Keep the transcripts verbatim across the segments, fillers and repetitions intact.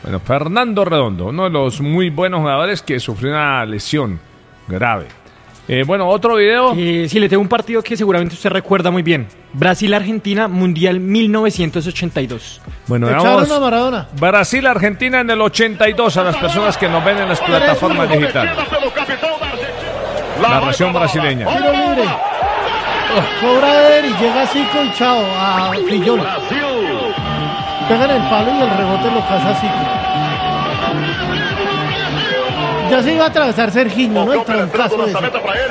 Bueno, Fernando Redondo, uno de los muy buenos jugadores que sufrió una lesión grave. Eh, bueno, otro video. Eh, sí, le tengo un partido que seguramente usted recuerda muy bien. Brasil-Argentina, Mundial mil novecientos ochenta y dos. Bueno, echaron a Maradona. Brasil-Argentina en el ochenta y dos, a las personas que nos ven en las plataformas digitales. Narración brasileña. Tiro libre. Cobra él y llega Zico y chao a Fillol. Pegan el palo y el rebote lo caza Zico. Ya se iba a atravesar Serginho, ¿no? El trancazo ese. Uy,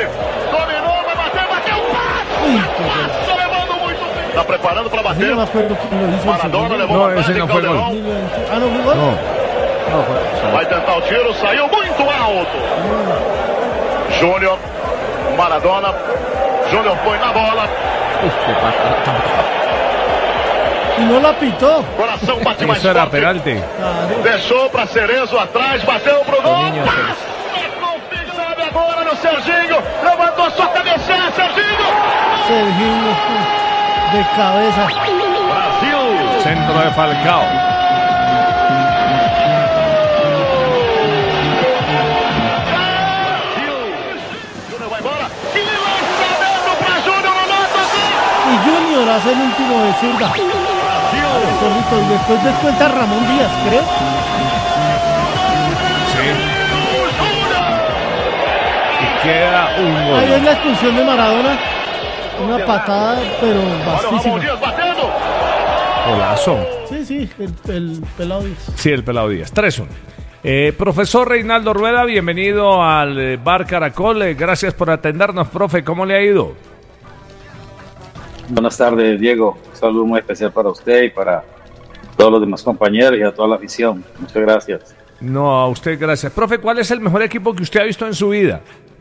Está preparando para bater. no me acuerdo quién lo hizo. Maradona levou No, vantagem, ese no fue el gol. Calderón. Ah, no fue gol. No, no fue. Vai tentar o tiro, saiu muito alto. Júnior, Maradona. Júnior foi na bola. Y no la pitó. Coração bate mais Eso era forte. penalti. Claro. Deixou para Cerezo atrás, bateu pro gol. Sabe agora no Serginho. Levantou sua cabeça, Serginho. Serginho de cabeza. Brasil. Centro de Falcao. Júnior vai embora. Que lançamento para Júnior no nota. Y Junior hace el último de zurda. Zorrito, y después descuenta Ramón Díaz, creo. Sí. Y queda un Ahí gol. es la expulsión de Maradona. Una patada, pero Olha o Ramon vastísima. Dias batendo. Golazo. Sí, sí, el, el pelado Díaz. Sí, el pelado Díaz. tres uno. Eh, profesor Reinaldo Rueda, bienvenido al eh, Bar Caracol. Eh, gracias por atendernos, profe. ¿Cómo le ha ido? Buenas tardes, Diego. Un saludo muy especial para usted y para todos los demás compañeros y a toda la afición. Muchas gracias. No, a usted gracias. Profe, ¿cuál es el mejor equipo que usted ha visto en su vida?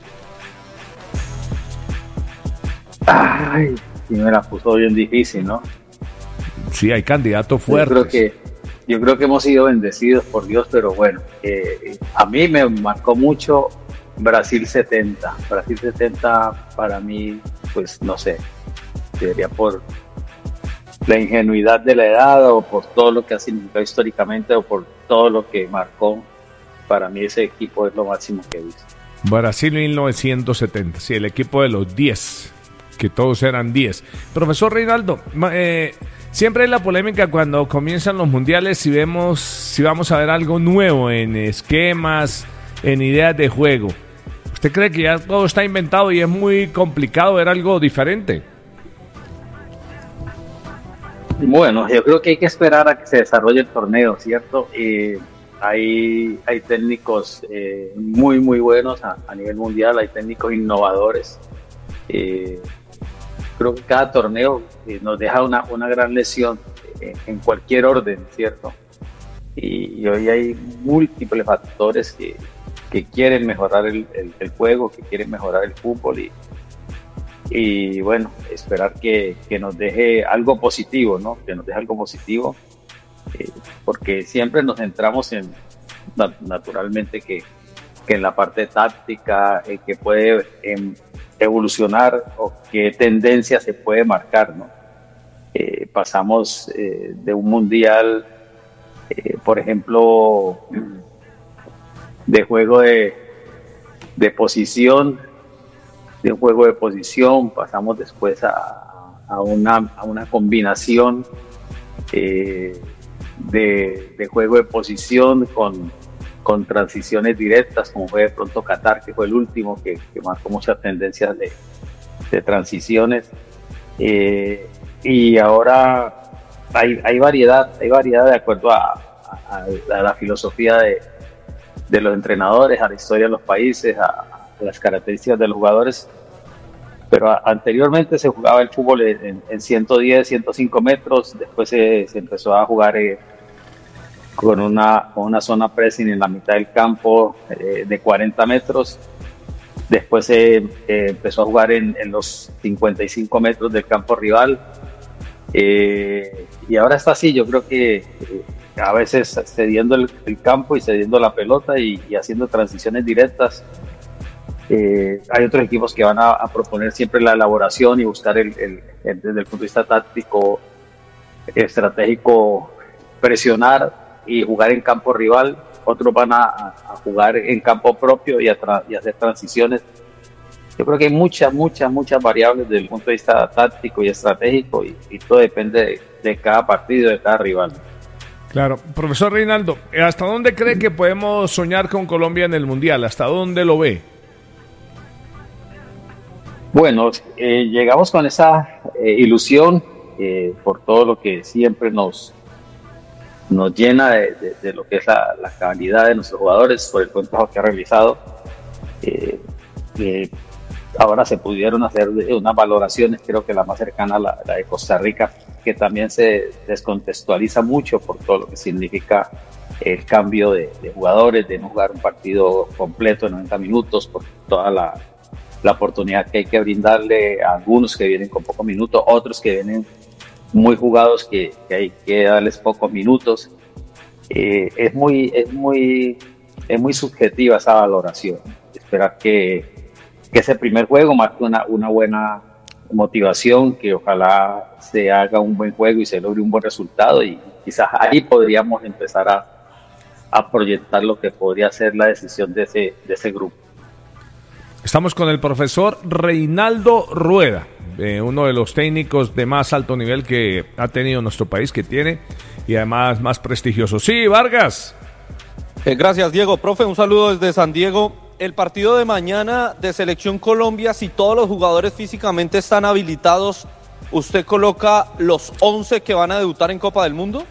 Ay, sí me la puso bien difícil, ¿no? Sí, hay candidatos Yo fuertes. creo que yo creo que hemos sido bendecidos por Dios, pero bueno, eh, a mí me marcó mucho Brasil setenta. Brasil setenta para mí, pues no sé, sería por la ingenuidad de la edad o por todo lo que ha significado históricamente o por todo lo que marcó. Para mí ese equipo es lo máximo que he visto. Brasil mil novecientos setenta, sí, el equipo de los diez, que todos eran diez. Profesor Reinaldo, ma- eh, siempre hay la polémica cuando comienzan los mundiales si vemos, si vamos a ver algo nuevo en esquemas, en ideas de juego. ¿Usted cree que ya todo está inventado y es muy complicado ver algo diferente? Bueno, yo creo que hay que esperar a que se desarrolle el torneo, ¿cierto? Eh, hay, hay técnicos eh, muy, muy buenos a, a nivel mundial, hay técnicos innovadores. Eh, creo que cada torneo eh, nos deja una, una gran lesión eh, en cualquier orden, ¿cierto? Y, y hoy hay múltiples factores que, que quieren mejorar el, el, el juego, que quieren mejorar el fútbol y Y bueno, esperar que, que nos deje algo positivo, ¿no? Que nos deje algo positivo, eh, porque siempre nos centramos en, na- naturalmente, que, que en la parte táctica, eh, que puede em, evolucionar o qué tendencia se puede marcar, ¿no? Eh, pasamos eh, de un mundial, eh, por ejemplo, de juego de, de posición, de un juego de posición, pasamos después a, a, una, a una combinación eh, de, de juego de posición con, con transiciones directas, como fue de pronto Qatar, que fue el último que, que marcó muchas tendencias de, de transiciones. Eh, y ahora hay, hay variedad, hay variedad de acuerdo a, a, a la filosofía de, de los entrenadores, a la historia de los países, a las características de los jugadores, pero a, anteriormente se jugaba el fútbol en, en ciento diez, ciento cinco metros, después se, se empezó a jugar eh, con, una, con una zona pressing en la mitad del campo eh, de cuarenta metros, después se eh, empezó a jugar en, en los cincuenta y cinco metros del campo rival, eh, y ahora está así. Yo creo que eh, a veces cediendo el, el campo y cediendo la pelota y, y haciendo transiciones directas. Eh, hay otros equipos que van a, a proponer siempre la elaboración y buscar el, el, el, desde el punto de vista táctico, estratégico, presionar y jugar en campo rival, otros van a, a jugar en campo propio y a, tra- y a hacer transiciones. Yo creo que hay muchas, muchas, muchas variables desde el punto de vista táctico y estratégico y, y todo depende de, de cada partido, de cada rival. Claro. Profesor Reinaldo, ¿hasta dónde cree que podemos soñar con Colombia en el Mundial? ¿Hasta dónde lo ve? Bueno, eh, llegamos con esa eh, ilusión eh, por todo lo que siempre nos, nos llena de, de, de lo que es la, la calidad de nuestros jugadores, por el buen trabajo que ha realizado. Eh, eh, ahora se pudieron hacer unas valoraciones, creo que la más cercana a la, la de Costa Rica, que también se descontextualiza mucho por todo lo que significa el cambio de, de jugadores, de no jugar un partido completo de noventa minutos, por toda la, la oportunidad que hay que brindarle a algunos que vienen con pocos minutos, otros que vienen muy jugados que, que hay que darles pocos minutos. Eh, es muy, es muy, es muy subjetiva esa valoración. Esperar que que ese primer juego marque una, una buena motivación, que ojalá se haga un buen juego y se logre un buen resultado y quizás ahí podríamos empezar a, a proyectar lo que podría ser la decisión de ese, de ese grupo. Estamos con el profesor Reinaldo Rueda, eh, uno de los técnicos de más alto nivel que ha tenido nuestro país, que tiene, y además más prestigioso. Sí, Vargas. Eh, gracias, Diego. Profe, un saludo desde San Diego. El partido de mañana de Selección Colombia, si todos los jugadores físicamente están habilitados, ¿usted coloca los once que van a debutar en Copa del Mundo?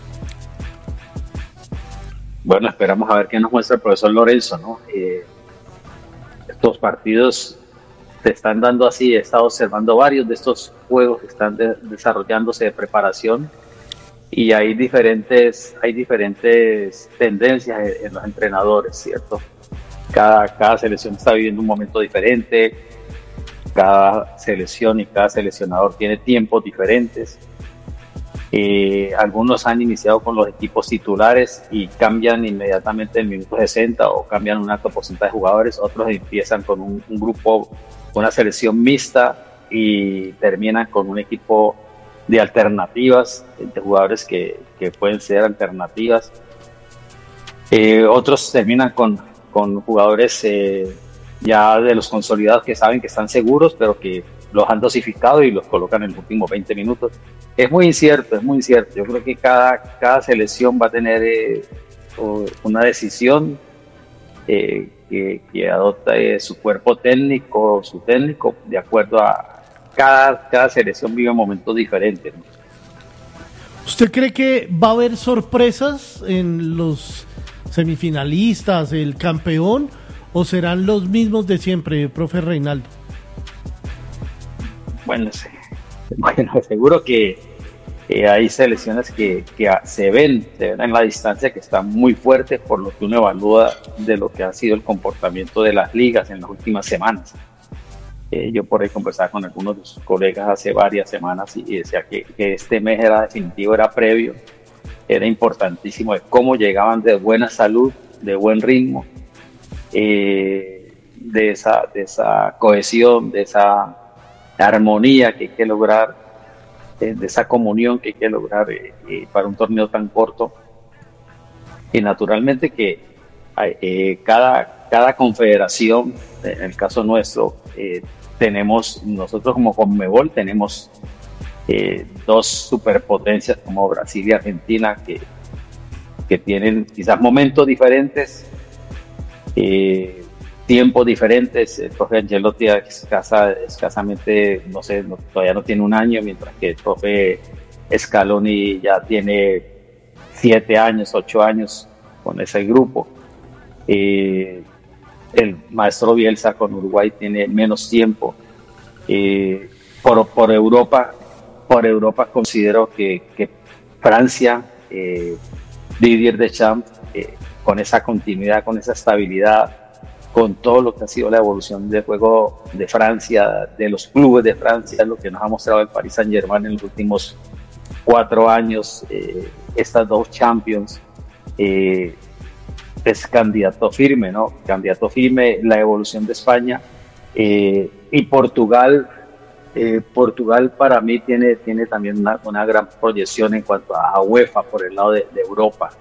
Bueno, esperamos a ver qué nos muestra el profesor Lorenzo, ¿no? Eh, estos partidos se están dando así, he estado observando varios de estos juegos que están de, desarrollándose de preparación y hay diferentes, hay diferentes tendencias en, en los entrenadores, ¿cierto? Cada, cada selección está viviendo un momento diferente, cada selección y cada seleccionador tiene tiempos diferentes. Eh, algunos han iniciado con los equipos titulares y cambian inmediatamente el minuto sesenta o cambian un alto porcentaje de jugadores, otros empiezan con un, un grupo, una selección mixta y terminan con un equipo de alternativas, de jugadores que, que pueden ser alternativas. Eh, otros terminan con con jugadores eh, ya de los consolidados que saben que están seguros, pero que los han dosificado y los colocan en los últimos veinte minutos. Es muy incierto, es muy incierto. Yo creo que cada, cada selección va a tener eh, una decisión eh, que, que adopta eh, su cuerpo técnico, su técnico, de acuerdo a cada, cada selección vive momentos diferentes, ¿no? ¿Usted cree que va a haber sorpresas en los semifinalistas, el campeón, o serán los mismos de siempre, profe Reinaldo? Bueno, sí. Bueno, seguro que eh, hay selecciones que, que se ven, se ven en la distancia, que están muy fuertes por lo que uno evalúa de lo que ha sido el comportamiento de las ligas en las últimas semanas. Eh, yo por ahí conversaba con algunos de sus colegas hace varias semanas y decía que, que este mes era definitivo, era previo, era importantísimo de cómo llegaban de buena salud, de buen ritmo, eh, de, esa, de esa cohesión, de esa armonía que hay que lograr, eh, de esa comunión que hay que lograr eh, eh, para un torneo tan corto. Y naturalmente que eh, cada, cada confederación, en el caso nuestro, eh, tenemos, nosotros como Conmebol tenemos Eh, dos superpotencias como Brasil y Argentina que, que tienen quizás momentos diferentes, eh, tiempos diferentes. El profe Ancelotti escasa, escasamente, no sé, no, todavía no tiene un año, mientras que el profe Scaloni ya tiene siete años, ocho años con ese grupo. Eh, el maestro Bielsa con Uruguay tiene menos tiempo. Eh, por, por Europa Por Europa considero que, que Francia, eh, Didier Deschamps, eh, con esa continuidad, con esa estabilidad, con todo lo que ha sido la evolución del juego de Francia, de los clubes de Francia, lo que nos ha mostrado el Paris Saint-Germain en los últimos cuatro años, eh, estas dos Champions, eh, es candidato firme, ¿no? Candidato firme, la evolución de España eh, y Portugal. Eh, Portugal para mí tiene, tiene también una, una gran proyección en cuanto a UEFA por el lado de, de Europa.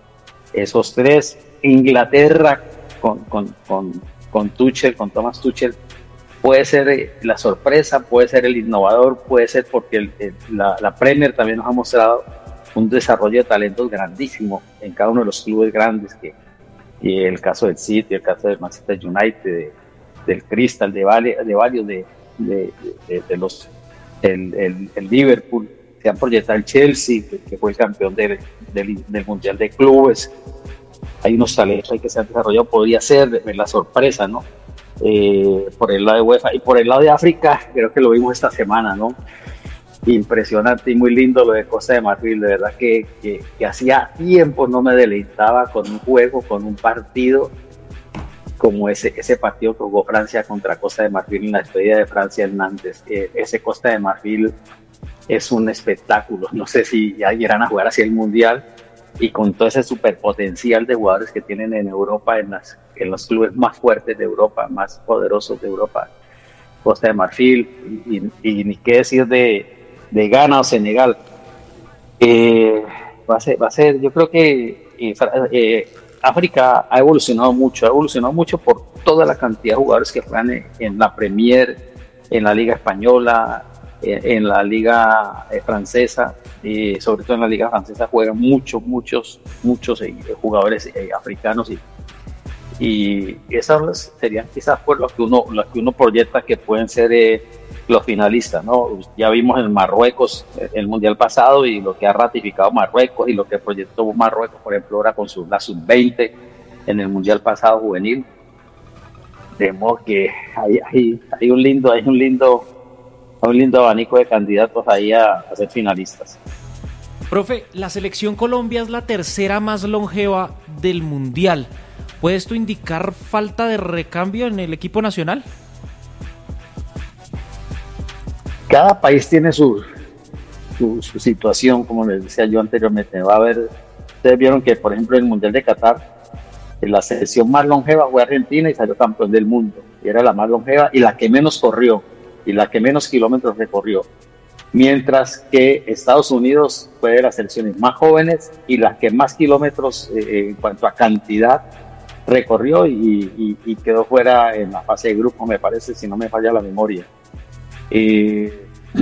esos tres. Inglaterra con, con, con, con Tuchel, con Thomas Tuchel, puede ser la sorpresa, puede ser el innovador, puede ser porque el, el, la, la Premier también nos ha mostrado un desarrollo de talentos grandísimo en cada uno de los clubes grandes, que, y el caso del City, el caso del Manchester United, de, del Crystal, de, vale, de varios de, de, de, de los el, el, el Liverpool, se han proyectado el Chelsea, que, que fue el campeón del, del, del Mundial de Clubes. Hay unos talentos ahí que se han desarrollado, podría ser la sorpresa, ¿no? Eh, por el lado de UEFA y por el lado de África, creo que lo vimos esta semana, ¿no? Impresionante y muy lindo lo de Costa de Marfil, de verdad que, que, que hacía tiempo no me deleitaba con un juego, con un partido como ese, ese partido que jugó Francia contra Costa de Marfil en la despedida de Francia Hernández. Eh, ese Costa de Marfil es un espectáculo, no sé si ya irán a jugar hacia el Mundial, y con todo ese superpotencial de jugadores que tienen en Europa, en, las, en los clubes más fuertes de Europa, más poderosos de Europa, Costa de Marfil, y, y, y ni qué decir de, de Ghana o Senegal. Eh, va, a ser, va a ser, yo creo que eh, eh, África ha evolucionado mucho, ha evolucionado mucho por toda la cantidad de jugadores que juegan en, en la Premier, en la Liga Española, en la liga francesa, y sobre todo en la liga francesa juegan muchos, muchos, muchos eh, jugadores eh, africanos, y, y esas serían quizás por lo que uno, lo que uno proyecta que pueden ser eh, los finalistas, ¿no? Ya vimos en Marruecos el mundial pasado y lo que ha ratificado Marruecos y lo que proyectó Marruecos, por ejemplo, ahora con su, la sub veinte en el mundial pasado juvenil. De modo que hay, hay, hay un lindo, hay un lindo un lindo abanico de candidatos ahí a, a ser finalistas. Profe, la selección Colombia es la tercera más longeva del Mundial. ¿Puede esto indicar falta de recambio en el equipo nacional? Cada país tiene su, su, su situación, como les decía yo anteriormente. Va a haber, ustedes vieron que, por ejemplo, en el Mundial de Qatar, la selección más longeva fue Argentina y salió campeón del mundo. Y era la más longeva y la que menos corrió, y la que menos kilómetros recorrió, mientras que Estados Unidos fue de las selecciones más jóvenes y las que más kilómetros eh, en cuanto a cantidad recorrió, y, y, y quedó fuera en la fase de grupo, me parece, si no me falla la memoria. Eh,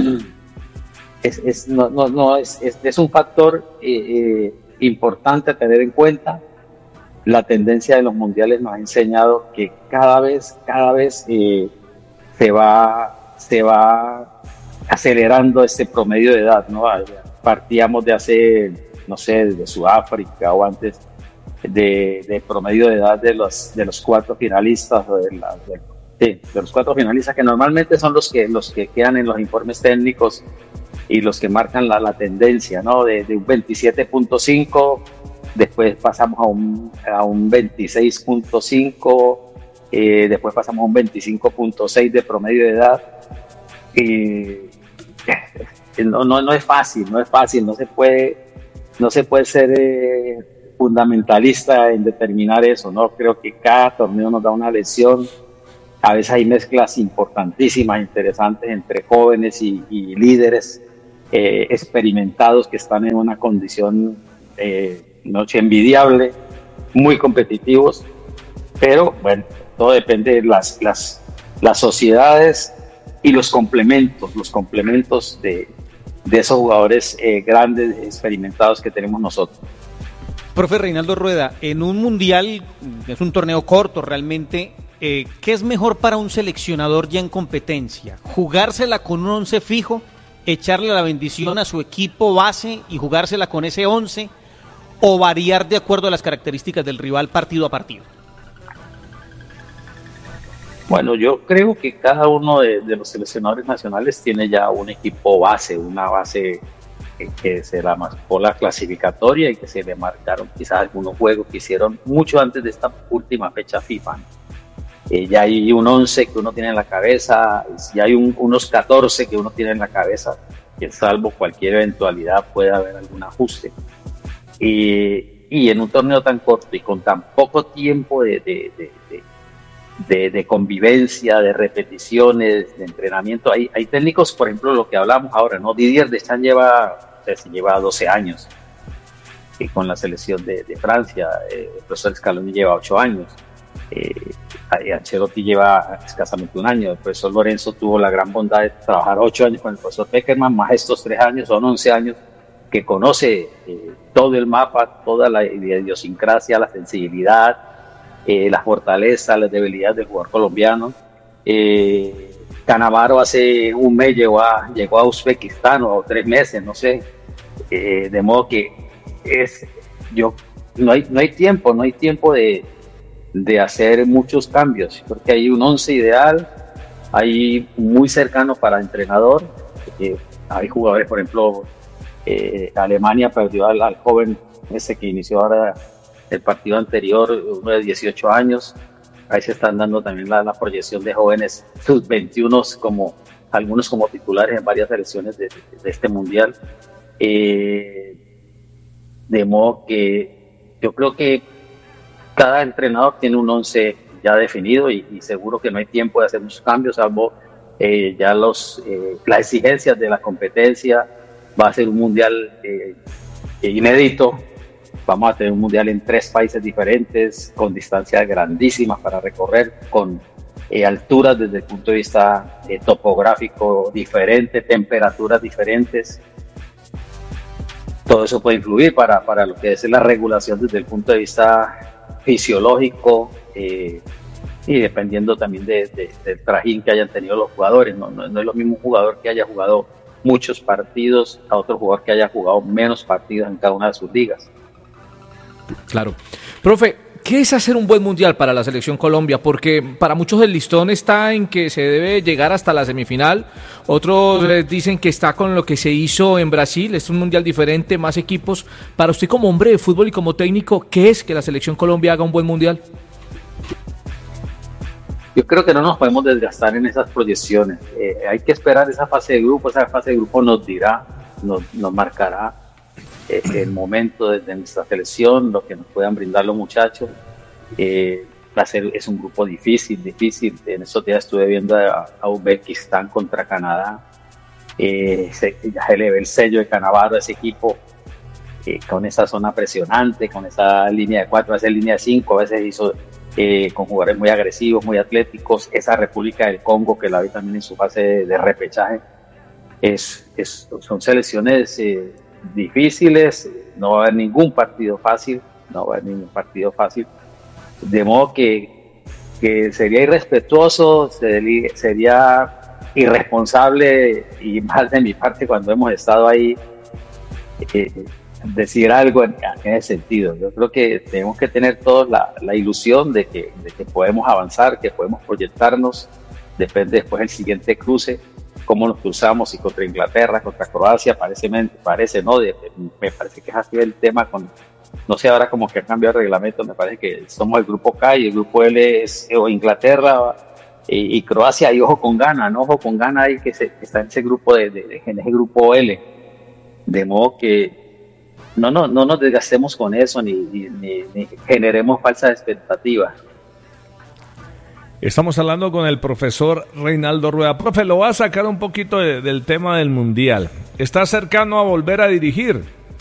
es, es, no, no, no, es, es, es un factor eh, eh, importante a tener en cuenta. La tendencia de los mundiales nos ha enseñado que cada vez, cada vez eh, se va se va acelerando este promedio de edad, ¿no? Partíamos de hace, no sé, de Sudáfrica o antes de, de promedio de edad de los de los cuatro finalistas, o de, la, de, sí, de los cuatro finalistas que normalmente son los que los que quedan en los informes técnicos y los que marcan la, la tendencia, ¿no? De, de un veintisiete punto cinco, después pasamos a un a un veintiséis punto cinco, eh, después pasamos a un veinticinco punto seis de promedio de edad. Y no, no, no es fácil, no es fácil, no se puede, no se puede ser eh, fundamentalista en determinar eso, ¿no? Creo que cada torneo nos da una lección. A veces hay mezclas importantísimas, interesantes entre jóvenes y, y líderes eh, experimentados que están en una condición eh, noche envidiable, muy competitivos, pero bueno, todo depende de las, las, las sociedades y los complementos, los complementos de, de esos jugadores eh, grandes, experimentados que tenemos nosotros. Profe Reinaldo Rueda, en un mundial, es un torneo corto realmente, eh, ¿qué es mejor para un seleccionador ya en competencia? ¿Jugársela con un once fijo, echarle la bendición a su equipo base y jugársela con ese once, o variar de acuerdo a las características del rival partido a partido? Bueno, yo creo que cada uno de, de los seleccionadores nacionales tiene ya un equipo base, una base que, que se la marcó la clasificatoria y que se le marcaron quizás algunos juegos que hicieron mucho antes de esta última fecha FIFA. Eh, ya hay un once que uno tiene en la cabeza, ya hay un, unos catorce que uno tiene en la cabeza, que salvo cualquier eventualidad puede haber algún ajuste. Eh, y en un torneo tan corto y con tan poco tiempo de, de, de, de De, de convivencia, de repeticiones, de entrenamiento. Hay, hay técnicos, por ejemplo, lo que hablamos ahora, ¿no? Didier Deschamps lleva, o sea, si lleva doce años. eh, con la selección de, de Francia. Eh, el profesor Scaloni lleva ocho años. Eh, Ancelotti lleva escasamente un año. El profesor Lorenzo tuvo la gran bondad de trabajar ocho años con el profesor Peckerman, más estos tres años, son once años, que conoce eh, todo el mapa, toda la idiosincrasia, la sensibilidad, eh, la fortaleza, las debilidades del jugador colombiano. Eh, Cannavaro hace un mes llegó a, llegó a Uzbekistán, o tres meses, no sé, eh, de modo que es, yo, no hay, no hay tiempo, no hay tiempo de de hacer muchos cambios, porque hay un once ideal, hay muy cercano para el entrenador. Eh, hay jugadores, por ejemplo, eh, Alemania perdió al, al joven ese que inició ahora el partido anterior, uno de dieciocho años. Ahí se están dando también la, la proyección de jóvenes sub veintiuno, como, algunos como titulares en varias selecciones de, de, de este mundial. Eh, de modo que yo creo que cada entrenador tiene un once ya definido y, y seguro que no hay tiempo de hacer muchos cambios, salvo eh, ya los, eh, las exigencias de la competencia. Va a ser un mundial eh, inédito. Vamos a tener un mundial en tres países diferentes, con distancias grandísimas para recorrer, con eh, alturas desde el punto de vista eh, topográfico diferente, temperaturas diferentes. Todo eso puede influir para, para lo que es la regulación desde el punto de vista fisiológico, eh, y dependiendo también de, de, del trajín que hayan tenido los jugadores. No, no, no es lo mismo un jugador que haya jugado muchos partidos a otro jugador que haya jugado menos partidos en cada una de sus ligas. Claro. Profe, ¿qué es hacer un buen mundial para la selección Colombia? Porque para muchos el listón está en que se debe llegar hasta la semifinal, otros les dicen que está con lo que se hizo en Brasil, es un mundial diferente, más equipos. Para usted como hombre de fútbol y como técnico, ¿qué es que la selección Colombia haga un buen mundial? Yo creo que no nos podemos desgastar en esas proyecciones. Eh, hay que esperar esa fase de grupo, esa fase de grupo nos dirá, nos, nos marcará eh, el momento de, de nuestra selección, lo que nos puedan brindar los muchachos. Eh, va a ser, es un grupo difícil, difícil. En estos días estuve viendo a, a Uzbekistán contra Canadá. Eh, se, ya se le ve el sello de Cannavaro a ese equipo, eh, con esa zona presionante, con esa línea de cuatro, a veces línea de cinco, a veces hizo eh, con jugadores muy agresivos, muy atléticos. Esa República del Congo, que la vi también en su fase de, de repechaje, es, es, son selecciones eh, difíciles. No va a haber ningún partido fácil, no va a haber ningún partido fácil. De modo que, que sería irrespetuoso, sería irresponsable, y más de mi parte cuando hemos estado ahí, eh, decir algo en, en ese sentido. Yo creo que tenemos que tener todos la, la ilusión de que, de que podemos avanzar, que podemos proyectarnos. Depende después el siguiente cruce, cómo nos cruzamos, y contra Inglaterra, contra Croacia, parece, parece ¿no? De, me parece que es así el tema con... No sé ahora como que ha cambiado el reglamento, me parece que somos el grupo K y el grupo L es o Inglaterra y, y Croacia, y ojo con Ghana, ¿no? Ojo con Ghana ahí que, se, que está en ese grupo de, de, de, en ese grupo L. De modo que no, no, no nos desgastemos con eso, ni, ni, ni, ni generemos falsas expectativas. Estamos hablando con el profesor Reinaldo Rueda. Profe, lo va a sacar un poquito de, del tema del Mundial. ¿Está cercano a volver a dirigir?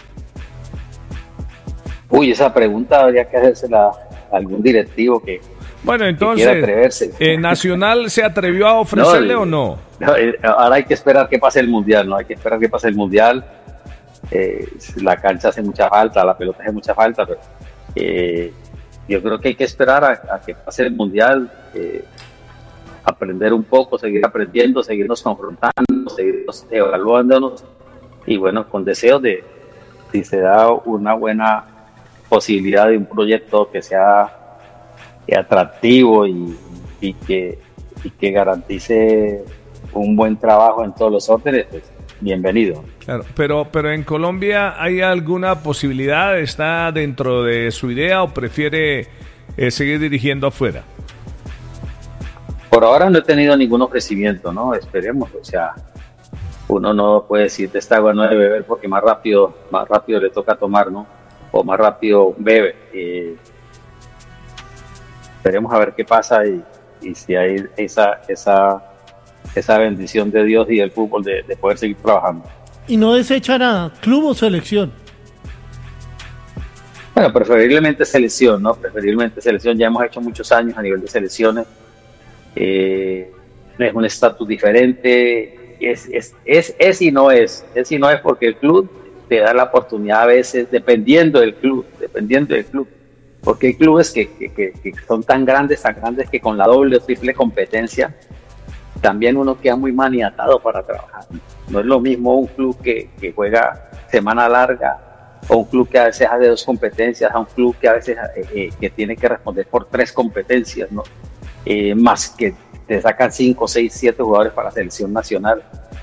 Uy, esa pregunta habría que hacérsela a algún directivo que, bueno, entonces, que quiera atreverse. Eh, ¿Nacional se atrevió a ofrecerle no, o no? no? Ahora hay que esperar que pase el Mundial, ¿no? Hay que esperar que pase el Mundial. Eh, la cancha hace mucha falta, la pelota hace mucha falta, pero eh, yo creo que hay que esperar a, a que pase el Mundial, eh, aprender un poco, seguir aprendiendo, seguirnos confrontando, seguirnos evaluándonos, y bueno, con deseos de, si se da una buena posibilidad de un proyecto que sea atractivo y, y, que, y que garantice un buen trabajo en todos los órdenes, pues bienvenido. Claro, pero, pero en Colombia, ¿hay alguna posibilidad? ¿Está dentro de su idea o prefiere eh, seguir dirigiendo afuera? Por ahora no he tenido ningún ofrecimiento, ¿no? Esperemos, o sea, uno no puede decir de esta agua no debe beber porque más rápido, más rápido le toca tomar, ¿no? O más rápido bebe. Eh, esperemos a ver qué pasa y, y si hay esa, esa, esa bendición de Dios y del fútbol de, de poder seguir trabajando. Y no desecha nada, club o selección. Bueno, preferiblemente selección, ¿no? Preferiblemente selección. Ya hemos hecho muchos años a nivel de selecciones. Eh, es un estatus diferente. Es, es, es, es y no es. Es y no es porque el club te da la oportunidad a veces, dependiendo del club, dependiendo del club. Porque hay clubes que, que, que, que son tan grandes, tan grandes que con la doble o triple competencia también uno queda muy maniatado para trabajar. No es lo mismo un club que, que juega semana larga o un club que a veces hace dos competencias, a un club que a veces eh, eh, que tiene que responder por tres competencias, ¿no? Eh, más que te sacan cinco, seis, siete jugadores para la selección nacional.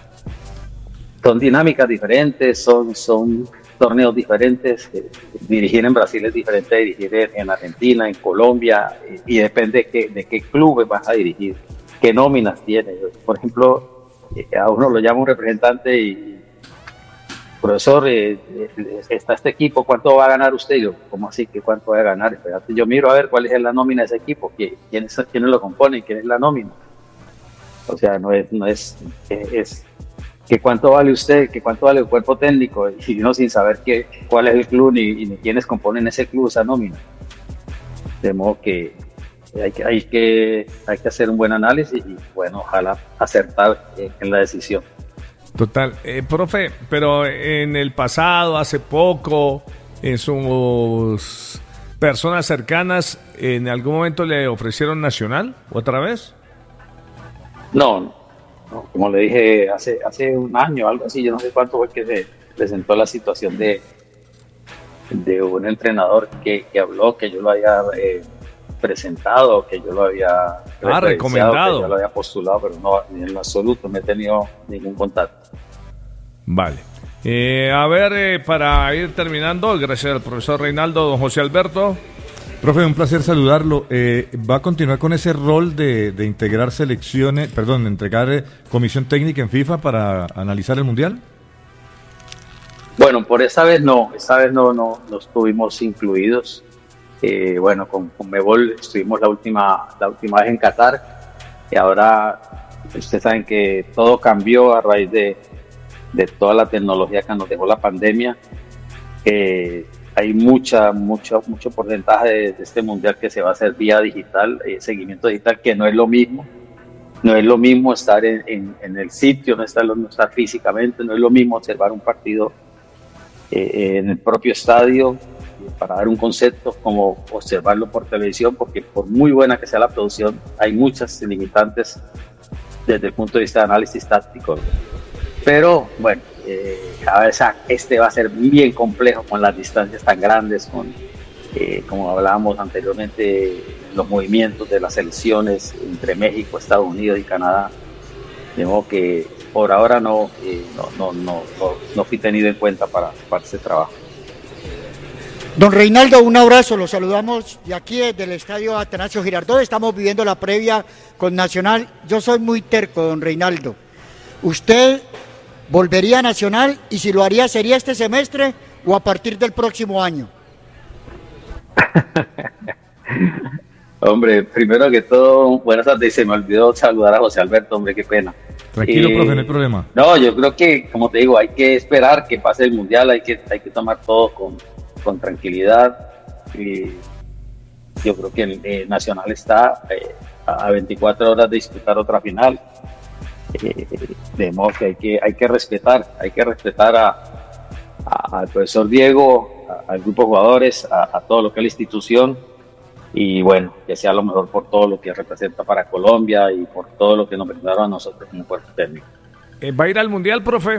Son dinámicas diferentes, son, son torneos diferentes. Eh, dirigir en Brasil es diferente de dirigir en, en Argentina, en Colombia, eh, y depende de qué, de qué clubes vas a dirigir, qué nóminas tienes. Por ejemplo, eh, a uno lo llama un representante y profesor, eh, eh, está este equipo, ¿cuánto va a ganar usted? Yo, ¿cómo así que cuánto va a ganar? Espérate, yo miro a ver cuál es la nómina de ese equipo, quiénes, quiénes lo componen, quién es la nómina. O sea, no es, no es, eh, es que cuánto vale usted, que cuánto vale el cuerpo técnico, y no sin saber qué, cuál es el club ni, ni quiénes componen ese club, esa nómina. De modo que hay que, hay que, hay que hacer un buen análisis y, bueno, ojalá acertar eh, en la decisión. Total. Eh, profe, pero en el pasado, hace poco, en sus personas cercanas, ¿en algún momento le ofrecieron Nacional otra vez? No, no, no. Como le dije, hace, hace un año, algo así, yo no sé cuánto fue que se presentó la situación de, de un entrenador que, que habló, que yo lo había eh, presentado, que yo lo había ah, recomendado, que yo lo había postulado, pero no, ni en lo absoluto no he tenido ningún contacto. Vale. Eh, a ver, eh, para ir terminando, gracias al profesor Reinaldo, don José Alberto. Profe, un placer saludarlo. Eh, ¿Va a continuar con ese rol de, de integrar selecciones, perdón, de entregar eh, comisión técnica en FIFA para analizar el Mundial? Bueno, por esta vez no, esta vez no, no, no estuvimos incluidos. Eh, bueno, con Conmebol estuvimos la última, la última vez en Qatar y ahora ustedes saben que todo cambió a raíz de, de toda la tecnología que nos dejó la pandemia. Eh, hay mucha, mucha, mucho porcentaje de, de este mundial que se va a hacer vía digital, eh, seguimiento digital, que no es lo mismo. No es lo mismo estar en, en, en el sitio, no estar, no estar físicamente, no es lo mismo observar un partido eh, en el propio estadio, para dar un concepto, como observarlo por televisión, porque por muy buena que sea la producción, hay muchas limitantes desde el punto de vista de análisis táctico. Pero bueno, eh, a veces este va a ser bien complejo con las distancias tan grandes, con eh, como hablábamos anteriormente, los movimientos de las selecciones entre México, Estados Unidos y Canadá. De modo que por ahora no, eh, no, no, no, no, no fui tenido en cuenta para, para ese trabajo. Don Reinaldo, un abrazo, los saludamos de aquí desde el estadio Atanasio Girardot, estamos viviendo la previa con Nacional. Yo soy muy terco, don Reinaldo. ¿Usted volvería a Nacional y si lo haría sería este semestre o a partir del próximo año? Hombre, primero que todo, buenas tardes, se me olvidó saludar a José Alberto, hombre, qué pena. Tranquilo, eh, profe, no hay problema. No, yo creo que, como te digo, hay que esperar que pase el Mundial, hay que, hay que tomar todo con... con tranquilidad. Y yo creo que el eh, Nacional está eh, a veinticuatro horas de disputar otra final, eh, de modo que hay que hay que respetar hay que respetar a, a, al profesor Diego, a, al grupo de jugadores, a, a todo lo que es la institución, y bueno, que sea lo mejor por todo lo que representa para Colombia y por todo lo que nos brindaron a nosotros como cuerpo técnico. Eh, ¿Va a ir al Mundial, profe?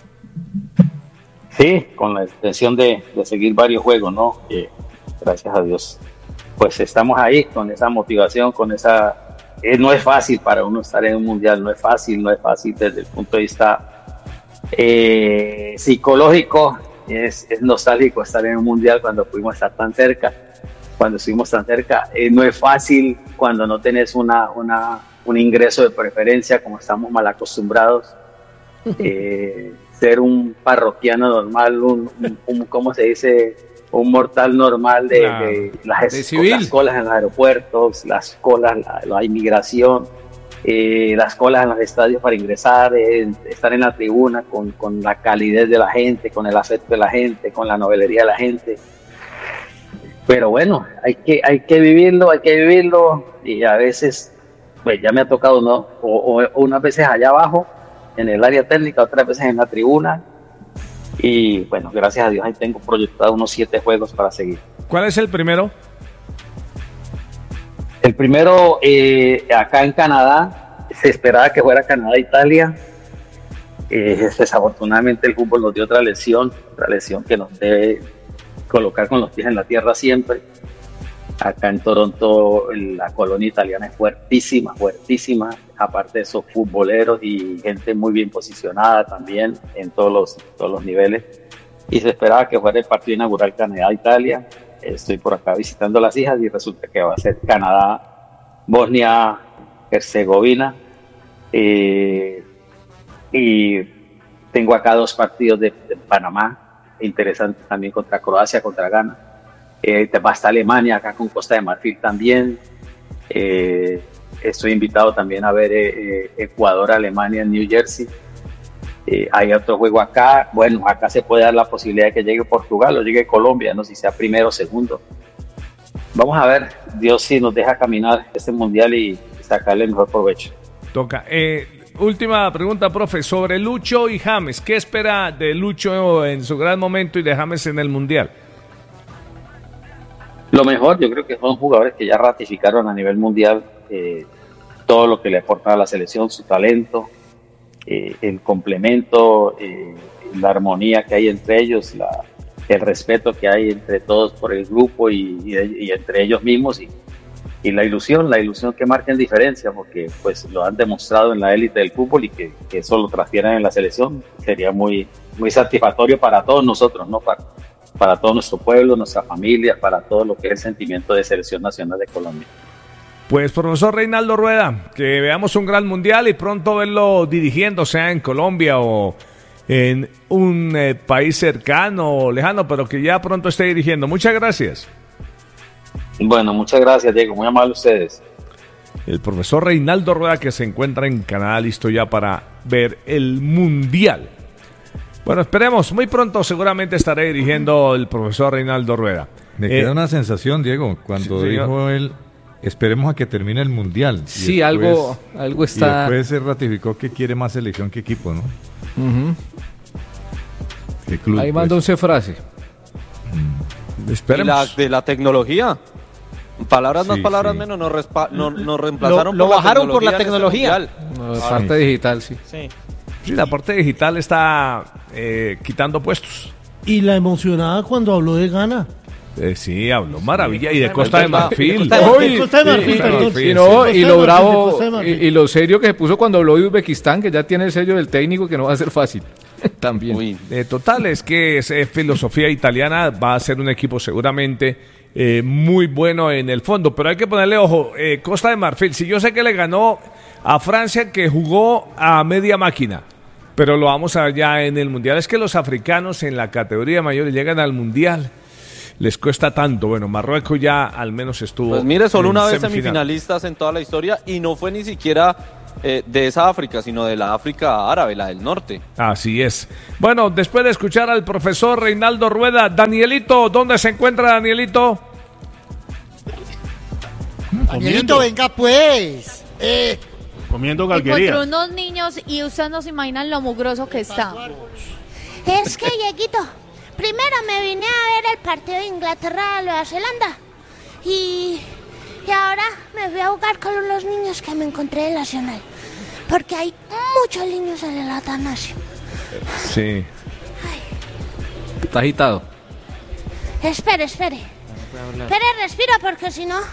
Sí, con la intención de, de seguir varios juegos, ¿no? Eh, gracias a Dios. Pues estamos ahí con esa motivación, con esa... Eh, no es fácil para uno estar en un mundial, no es fácil, no es fácil desde el punto de vista eh, psicológico. Es, es nostálgico estar en un mundial cuando pudimos estar tan cerca, cuando estuvimos tan cerca. Eh, no es fácil cuando no tenés una, una, un ingreso de preferencia, como estamos mal acostumbrados. Eh, ser un parroquiano normal, un, un, un ¿cómo se dice? Un mortal normal de, claro, de, las, de civil. Las colas en los aeropuertos, las colas, la, la inmigración, eh, las colas en los estadios para ingresar, eh, estar en la tribuna con, con la calidez de la gente, con el afecto de la gente, con la novelería de la gente. pero bueno, hay que, hay que vivirlo, hay que vivirlo, y a veces, pues ya me ha tocado, ¿no? O, o unas veces allá abajo, en el área técnica, otras veces en la tribuna, y bueno, gracias a Dios ahí tengo proyectado unos siete juegos para seguir. ¿Cuál es el primero? El primero, eh, acá en Canadá, se esperaba que fuera Canadá-Italia. Eh, desafortunadamente el fútbol nos dio otra lesión, otra lesión que nos debe colocar con los pies en la tierra siempre. Acá en Toronto la colonia italiana es fuertísima, fuertísima, aparte de esos futboleros y gente muy bien posicionada también en todos los, todos los niveles. Y se esperaba que fuera el partido inaugural Canadá-Italia. Estoy por acá visitando a las hijas y resulta que va a ser Canadá-Bosnia-Herzegovina. Eh, y tengo acá dos partidos de, de Panamá, interesantes también, contra Croacia, contra Ghana. Eh, va hasta Alemania, acá con Costa de Marfil también. Eh, estoy invitado también a ver eh, Ecuador-Alemania en New Jersey. Eh, hay otro juego acá. Bueno, acá se puede dar la posibilidad de que llegue Portugal o llegue Colombia, no sé si sea primero o segundo. Vamos a ver, Dios sí nos deja caminar este mundial y sacarle el mejor provecho. Toca. Eh, última pregunta, profe, sobre Lucho y James. ¿Qué espera de Lucho en su gran momento y de James en el mundial? Lo mejor, yo creo que son jugadores que ya ratificaron a nivel mundial eh, todo lo que le aporta a la selección, su talento, eh, el complemento, eh, la armonía que hay entre ellos, la, el respeto que hay entre todos por el grupo y, y, y entre ellos mismos y, y la ilusión, la ilusión que marquen diferencia, porque pues lo han demostrado en la élite del fútbol y que, que eso lo transfieran en la selección sería muy, muy satisfactorio para todos nosotros, ¿no? Para, para todo nuestro pueblo, nuestra familia, para todo lo que es el sentimiento de selección nacional de Colombia. Pues profesor Reinaldo Rueda, que veamos un gran mundial y pronto verlo dirigiendo, sea en Colombia o en un eh, país cercano o lejano, pero que ya pronto esté dirigiendo. Muchas gracias. Bueno, muchas gracias, Diego, muy amable ustedes. El profesor Reinaldo Rueda, que se encuentra en Canadá, listo ya para ver el mundial. Bueno, esperemos, muy pronto seguramente estaré dirigiendo el profesor Reinaldo Rueda. Me eh, queda una sensación, Diego, cuando sí, dijo él, esperemos a que termine el mundial. Sí, después, algo, algo está... Y después se ratificó que quiere más selección que equipo, ¿no? Uh-huh. ¿Qué club, Ahí pues? manda once frase. Y la, de la tecnología. Palabras más, Sí, palabras sí. menos, nos, respa- no- nos reemplazaron Lo- lo por bajaron la por la tecnología. en tecnología. este No, mundial. parte digital, sí. Sí. sí, la parte digital está eh, quitando puestos. Y la emocionada cuando habló de Ghana. Eh, sí, habló maravilla y de Costa de verdad. Marfil. De Costa de Uy, Costa de Marfil, y- perdón. y- Y, no, Costa y de lo Marfil, bravo Costa de y, Marfil. y lo serio que se puso cuando habló de Uzbekistán, que ya tiene el sello del técnico, que no va a ser fácil. También. Uy, Eh, total, es que es eh, filosofía italiana, va a ser un equipo seguramente eh, muy bueno en el fondo, pero hay que ponerle ojo, eh, Costa de Marfil, si yo sé que le ganó a Francia, que jugó a media máquina, pero lo vamos a ver ya en el Mundial, es que los africanos en la categoría mayor llegan al Mundial, les cuesta tanto. Bueno, Marruecos ya al menos estuvo pues mire, solo en una vez semifinal. semifinalistas en toda la historia y no fue ni siquiera eh, de esa África, sino de la África árabe, la del norte. Así es. Bueno, después de escuchar al profesor Reinaldo Rueda, Danielito, ¿dónde se encuentra Danielito? Danielito, venga pues. Eh, Comiendo Encontró galguería. unos niños y ustedes no se imaginan lo mugroso que está. Es que, Dieguito, primero me vine a ver el partido de Inglaterra-Nueva Zelanda y, y ahora me fui a jugar con los niños que me encontré en Nacional, porque hay muchos niños en el Atanasio. Sí. Está agitado. Espere, espere. Espere, respira, porque si no...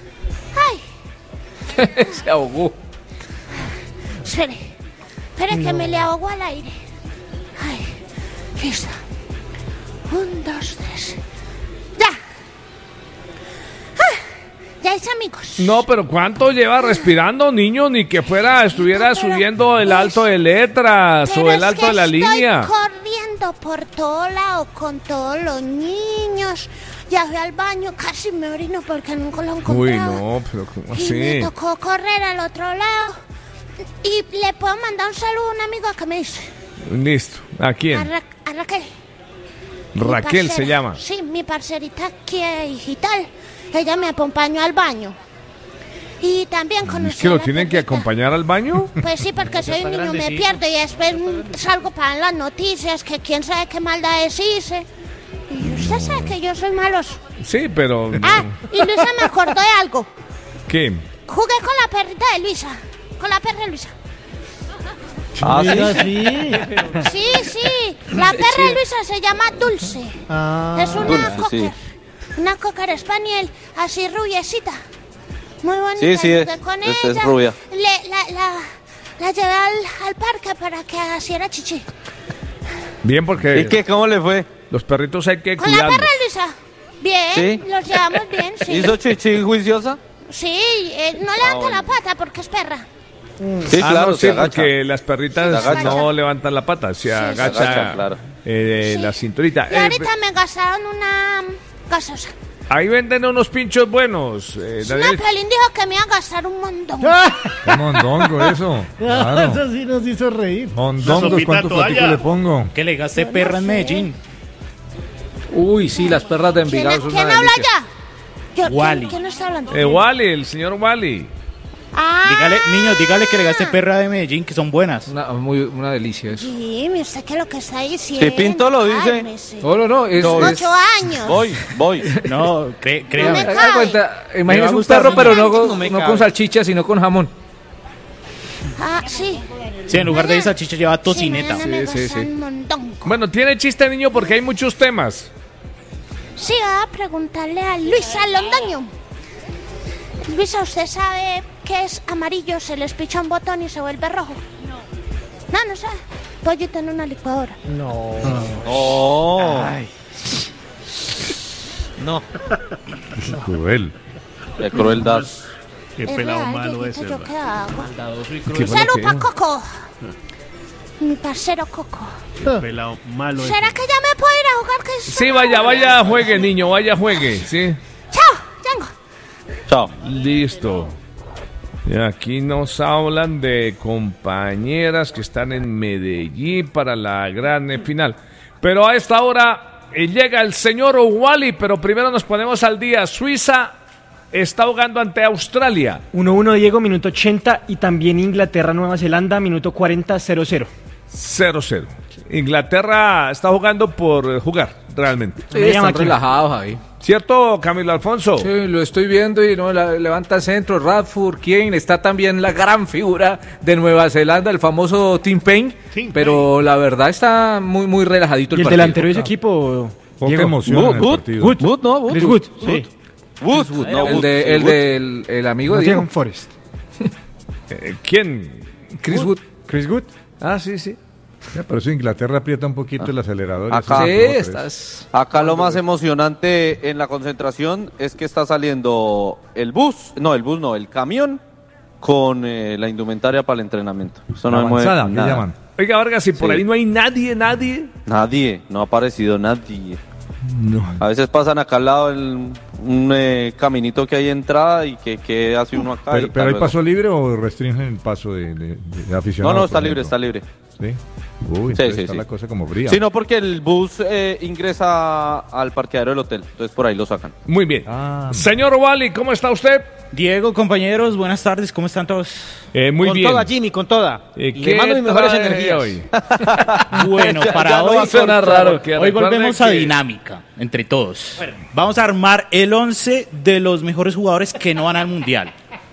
¡Ay! Se ahogó. Espere, espere que me le ahogo al aire. Ay, listo. Un, dos, tres. ¡Ya! Ah, ya hice amigos. No, pero ¿cuánto lleva respirando, niño? Ni que fuera, estuviera No, pero subiendo el alto de letras Pero o el es alto que de la estoy línea. corriendo por todo lado con todos los niños. Ya fui al baño, casi me orino porque nunca lo encontraba. Uy, no, pero ¿cómo Y me así? tocó correr al otro lado. Y le puedo mandar un saludo a un amigo que me dice. Listo. ¿A A, quién? Ra- a Raquel. Raquel Mi se parcera, llama. Sí, mi parcerita que digital. Ella me acompañó al baño. Y también ¿Es conocí que a lo la tienen que acompañar al baño? Pues sí, porque soy un niño, me grandecito. pierdo y después mm, salgo para las noticias que quién sabe qué maldades hice. Y usted sabe que yo soy maloso. Sí, pero... Ah, y Luisa me acordó de algo. ¿Qué? Jugué con la perrita de Luisa. Con la perra de Luisa. Ah, Mira, sí. Sí, sí. La perra de Luisa se llama Dulce. Ah. Es una Dulce, cocker. sí. Una cocker spaniel, así rubiecita. Muy bonita. Sí, sí, Jugué es- con es- ella. es rubia. Le- la, la, la llevé al, al parque para que hiciera chichi. Bien, porque... ¿Y qué? ¿Cómo le fue? Los perritos hay que Con la cuidarlos. perra de Luisa. Bien, ¿Sí? los llevamos bien, sí. ¿Hizo chichi juiciosa? Sí, eh, no levanta bueno. la pata porque es perra. Sí, Ah, claro, no, se sí, agacha. porque las perritas Se agacha. no levantan la pata, se agacha, agacha, claro. eh, la cinturita. Y Eh, ahorita me gastaron una gasosa. ahí venden unos pinchos buenos, eh, No, Daniel. Piolín dijo que me iba a gastar un montón. Qué mondongo eso. Claro. Eso sí nos hizo reír. Mondongos, ¿cuántos platicos le pongo? Que le gasté perra en Medellín. Uy, sí, las perras de Envigado son ¿Quién una habla delicia. ya? Yo, Wally. ¿quién, quién está hablando? Eh, Wally, el señor Wally. Ah, Dígale, niños, dígale que le gaste perra de Medellín, que son buenas. Una, muy, una delicia eso. Jimmy, ¿usted qué es lo que está diciendo? Si Pinto lo dice. Cálmese. No, no, no, es... es- Ocho años. Voy, voy. No, cre- créame. No me Haga cuenta, Me va imagínese a un gustar perro, mucho. pero no, con- No me no cabe. con salchicha, sino con jamón. Ah, sí. Sí, en lugar de esa chicha lleva tocineta. Sí, me gastan un montón. Bueno, tiene chiste, niño, porque hay muchos temas. Sí, va a preguntarle a Luisa Londoño. Luisa, ¿usted sabe qué es amarillo? Se les picha un botón y se vuelve rojo. No. No, no sabe. Pollito en una licuadora. No. Oh. Ay. No. Cruel. Qué crueldad. Qué Es pelado real, malo Dieguito, ese. yo ¿verdad? qué hago. Maldadoso y ¿Qué cruel. fue lo Salud que pa' dijo? Coco. Mi parcero Coco. Qué pelado malo ese. ¿Será que ya me puedo ir a jugar? Que Sí, vaya, vaya, juegue, niño, vaya, juegue, sí. Chao, Django. Chao. Listo. Y aquí nos hablan de compañeras que están en Medellín para la gran eh, final. Pero a esta hora eh, llega el señor Wally, pero primero nos ponemos al día. Suiza está jugando ante Australia. uno uno Diego, minuto ochenta, y también Inglaterra-Nueva Zelanda, minuto cuarenta, cero cero. cero cero. Inglaterra está jugando por eh, jugar, realmente. Sí, están relajados ahí. ¿Cierto, Camilo Alfonso? Sí, lo estoy viendo y no la- levanta el centro. Radford, ¿quién? Está también la gran figura de Nueva Zelanda, el famoso Tim Payne. Pero la verdad está muy, muy relajadito el Y el partido. delantero de ese equipo, Poca Diego. emoción en el Wood, partido. Wood, Wood, ¿no? Wood. Chris Wood, sí. Wood, Wood, no, el, de, el, del- el amigo de Diego. Nottingham Forest. Eh, ¿Quién? Chris Wood. Chris Wood. Ah, sí, sí. Ya, por eso Inglaterra aprieta un poquito el acelerador. Acá, Sí, estás... acá lo más emocionante en la concentración es que está saliendo el bus, no, el bus no, el camión con eh, la indumentaria para el entrenamiento. Eso no La me mueve avanzada, ¿qué nada. llaman? Oiga, Vargas, si por Sí. ahí no hay nadie, nadie. Nadie, no ha aparecido nadie. No. A veces pasan acá al lado el- un eh, caminito que hay entrada y que, que hace uno acá. y ¿Pero, tal, pero hay luego. paso libre o restringen el paso de, de, de aficionados? No, no, está por libre, ejemplo? está libre. ¿Sí? Uy, Sí, entonces sí, está sí. la cosa como fría. Sí, no, porque el bus eh, ingresa al parqueadero del hotel, entonces por ahí lo sacan. Muy bien. Ah, Señor Wally, ¿cómo está usted? Diego, compañeros, buenas tardes, ¿cómo están todos? Eh, muy con bien. toda, Jimmy, con toda. Eh, Le ¿qué mando mis mejores trae energías. hoy? Bueno, Ya- para ya no hoy, va a sonar raro, que hoy recuerde volvemos a que- dinámica, entre todos. Vamos a armar el once de los mejores jugadores que no van al Mundial.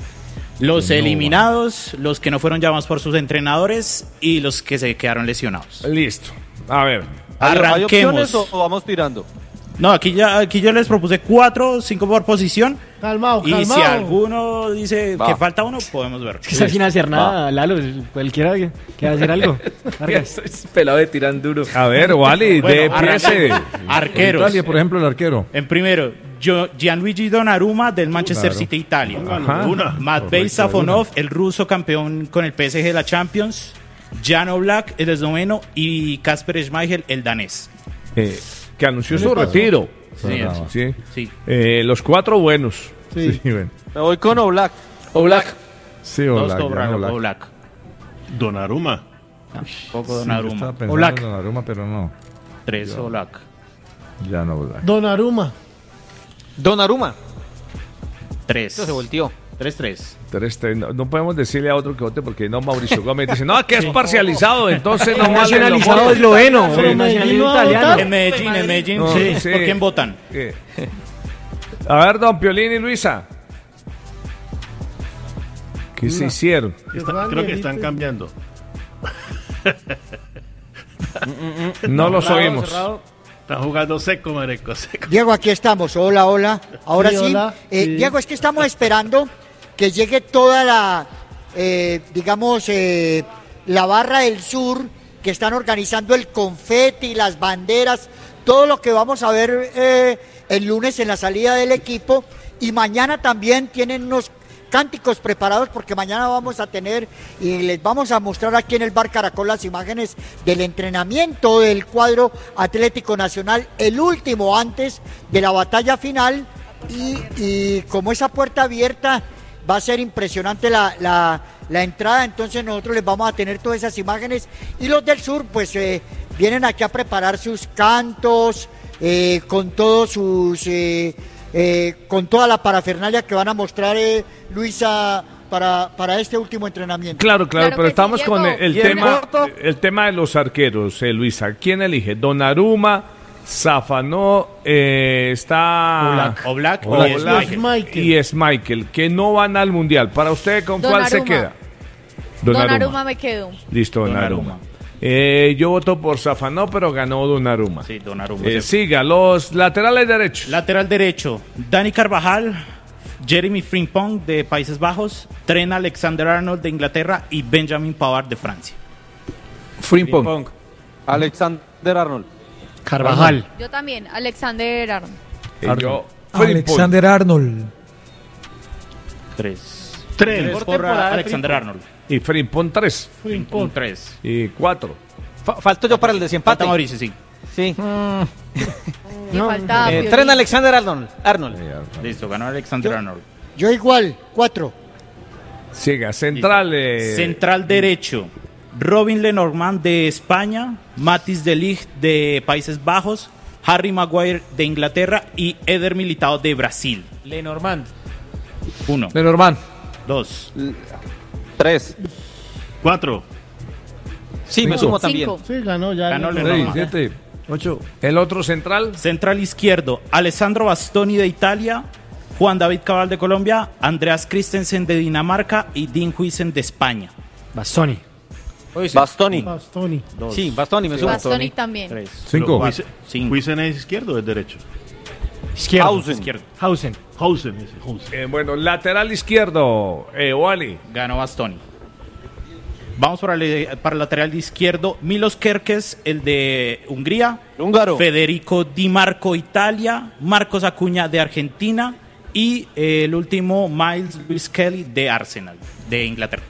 Los eliminados, los que no fueron llamados por sus entrenadores y los que se quedaron lesionados. Listo. A ver. ¿Hay, ¿hay opciones Arranquemos. o, o vamos tirando? No, aquí ya aquí yo les propuse cuatro, cinco por posición. Calmado, Y calmado. si alguno dice Va. que falta uno, podemos ver. Es que está sin hacer nada, Lalo. Cualquiera que quiera hacer algo. Vargas. Estoy pelado de tirar duro. A ver, Wally, Bueno, de piese. Arqueros. Italia, por ejemplo, el arquero. En primero, Gio- Gianluigi Donnarumma del Manchester Claro. City Italia. Ajá. Matvei Safonov, el ruso campeón con el P S G de la Champions. Jan Oblak, el esloveno. Y Kasper Schmeichel, el danés. Eh, que anunció ¿Qué su le pasó? retiro. Sí, Bravo. Sí. sí. Eh, los cuatro buenos. Sí. Sí, bueno. Me voy con Oblak. Oblak. Sí, Dos Oblak, Oblak, ya, Oblak. Oblak. Donnarumma. Poco Sí, yo Donnarumma. estaba pensando Oblak. en Donnarumma, pero no. Tres Oblak. Ya no, ¿verdad? Donnarumma. Donnarumma. Tres. Esto se volteó. Tres, tres. Tres, tres. No, no podemos decirle a otro que vote porque no, Mauricio Gómez dice, no, que es parcializado, entonces no vale. Nacionalizado esloveno, Pero o nacionalizado Medellín no va a italiano. votar. En Medellín, en Medellín. No, sí. sí. ¿Por quién votan? ¿Qué? A ver, don Piolín y Luisa. ¿Qué se hicieron? Está- creo que están cambiando. No los Cerrado, oímos. cerrado. Están jugando seco, mareco, seco. Diego, aquí estamos. Hola, hola. Ahora Sí, sí. hola. Eh, Sí. Diego, es que estamos esperando que llegue toda la, eh, digamos, eh, la barra del sur, que están organizando el confeti, las banderas, todo lo que vamos a ver eh, el lunes en la salida del equipo. Y mañana también tienen unos cánticos preparados porque mañana vamos a tener y les vamos a mostrar aquí en el Bar Caracol las imágenes del entrenamiento del cuadro Atlético Nacional, el último antes de la batalla final y, y como esa puerta abierta va a ser impresionante la, la, la entrada, entonces nosotros les vamos a tener todas esas imágenes y los del sur pues eh, vienen aquí a preparar sus cantos eh, con todos sus... Eh, Eh, con toda la parafernalia que van a mostrar eh, Luisa para, para este último entrenamiento. Claro, claro, Claro pero que sí, estamos con el, Diego. el ¿Y el tema voto? el tema de los arqueros, eh, Luisa. ¿Quién elige? Donnarumma, Zafanó, eh, está Oblak, Oblak, Oblak. y es Los Michael. Michael. y es Michael, que no van al Mundial. ¿Para usted con cuál se Donnarumma. queda? Donnarumma me quedo. Listo, Donnarumma. Donnarumma. Eh, yo voto por Zafanó, pero ganó Donnarumma. Sí, Donnarumma. Eh, siga, los laterales derechos. Lateral derecho, Dani Carvajal, Jeremy Frimpong de Países Bajos, Trent Alexander-Arnold de Inglaterra y Benjamin Pavard de Francia. Frimpong. Alexander Arnold. Carvajal. Yo también, Alexander Arnold. Eh, yo, Frimpong. Alexander Arnold. Tres. Tres. Tres Por por temporada de Alexander Frimpong. Arnold. Y Frimpong tres. Un tres. Y cuatro. Fa- falto yo para el desempate. Falta Mauricio, sí. Sí. Y faltaba Eh, Piolín. Tren Alexander Arnold. Arnold. Listo, ganó Alexander Arnold. Yo igual, cuatro. Siga, central. eh, Central derecho, Robin Lenormand de España, Mathis de Ligt de Países Bajos, Harry Maguire de Inglaterra y Eder Militao de Brasil. Lenormand. Uno. Lenormand. Dos. Tres. Cuatro. Sí, me sumo también. Cinco. Sí, ganó ya. Ganó ganó. Lenormand. seis, siete, ocho. El otro central. Central izquierdo, Alessandro Bastoni de Italia, Juan David Cabal de Colombia, Andreas Christensen de Dinamarca y Dean Huijsen de España. Bastoni. Bastoni. Bastoni. Dos. Sí, Bastoni, me sumo. Bastoni también. Tres. Cinco. Cuatro. Cinco. ¿Huisen es izquierdo o es derecho? Izquierdo. Hausen. Izquierdo. Hausen. Hausen ese, Hausen. Eh, bueno, lateral izquierdo. Eh, Wally. Ganó Bastoni. Vamos para el, para el lateral izquierdo. Milos Kerkez, el de Hungría. Húngaro. Federico Di Marco, Italia. Marcos Acuña, de Argentina. Y eh, el último, Miles Lewis Kelly, de Arsenal, de Inglaterra.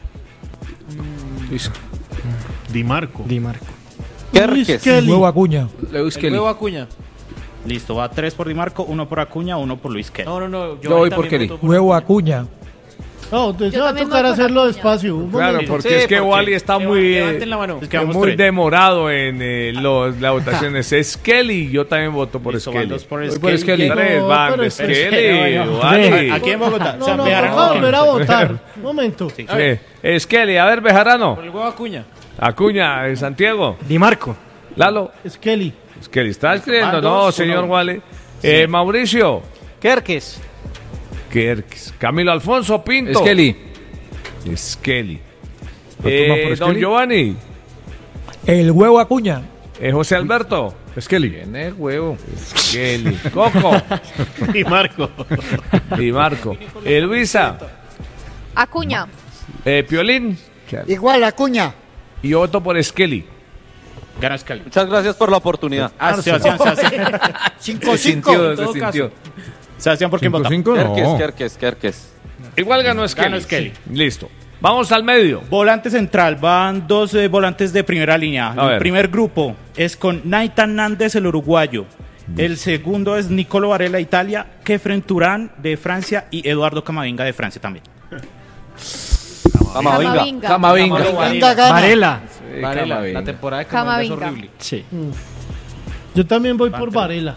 Di Marco. Di Marco. Kerkez. Nuevo Acuña. Lewis El Kelly. nuevo Acuña. Listo, va tres por Di Marco, uno por Acuña, uno por Luis Kelly. No, no, no. Yo voy ahí por también Kelly. voto por Nuevo Acuña. Acuña. No, entonces Yo va a también tocar voy por hacerlo Acuña. despacio. Un Claro, momento. porque Sí, es que porque- Wally está Levan- muy, eh, levanten la mano. Pues quedamos muy tres. demorado en eh, los, las votaciones. Es Kelly, yo también voto por Listo, van Skelly. dos por Voy por Skelly. Skelly. Tres No, van pero de es- Skelly, no, no. Wally. Aquí en Bogotá. No, o sea, no, Bejarano toca no. volver a votar. Un momento. Sí. Sí. Skelly, a ver, Bejarano. Por el nuevo Acuña. Acuña, en Santiago. Di Marco. Lalo. Es Kelly. Skelly, ¿está escribiendo? Van No, dos, señor uno. Wally. Eh, Mauricio. Kerkez. Kerkes. Camilo Alfonso Pinto. Skelly. Skelly. ¿Otro más Eh, por don Skelly? Giovanni. El huevo Acuña. Eh, José Alberto. Skelly. Tiene huevo. Skelly. Coco. Di Marco. Di Marco. Eh, Luisa. Acuña. Eh, Piolín. Igual, Acuña. Y yo voto por Skelly. Gana Skelly. Muchas gracias por la oportunidad. Ah, Sebastián, Sebastián. Cinco, Se cinco. sintió, en se todo sintió. Sebastián, ¿por quién vota? cinco, cinco, Kerkez, no. Kerkez, Kerkez. Igual ganó Skelly. Ganó Skelly. Listo. Vamos al medio. Volante central, van dos eh, volantes de primera línea. A ver. El primer grupo es con Naitan Nández, el uruguayo. El segundo es Nicolo Varela, Italia, Kefren Turán, de Francia, y Eduardo Camavinga, de Francia también. Camavinga. Camavinga. Camavinga. Venga, gana. Varela. Sí, Varela. Camavinga. La temporada de Camavinga es Camavinga. horrible. Sí. Yo también voy por Varela.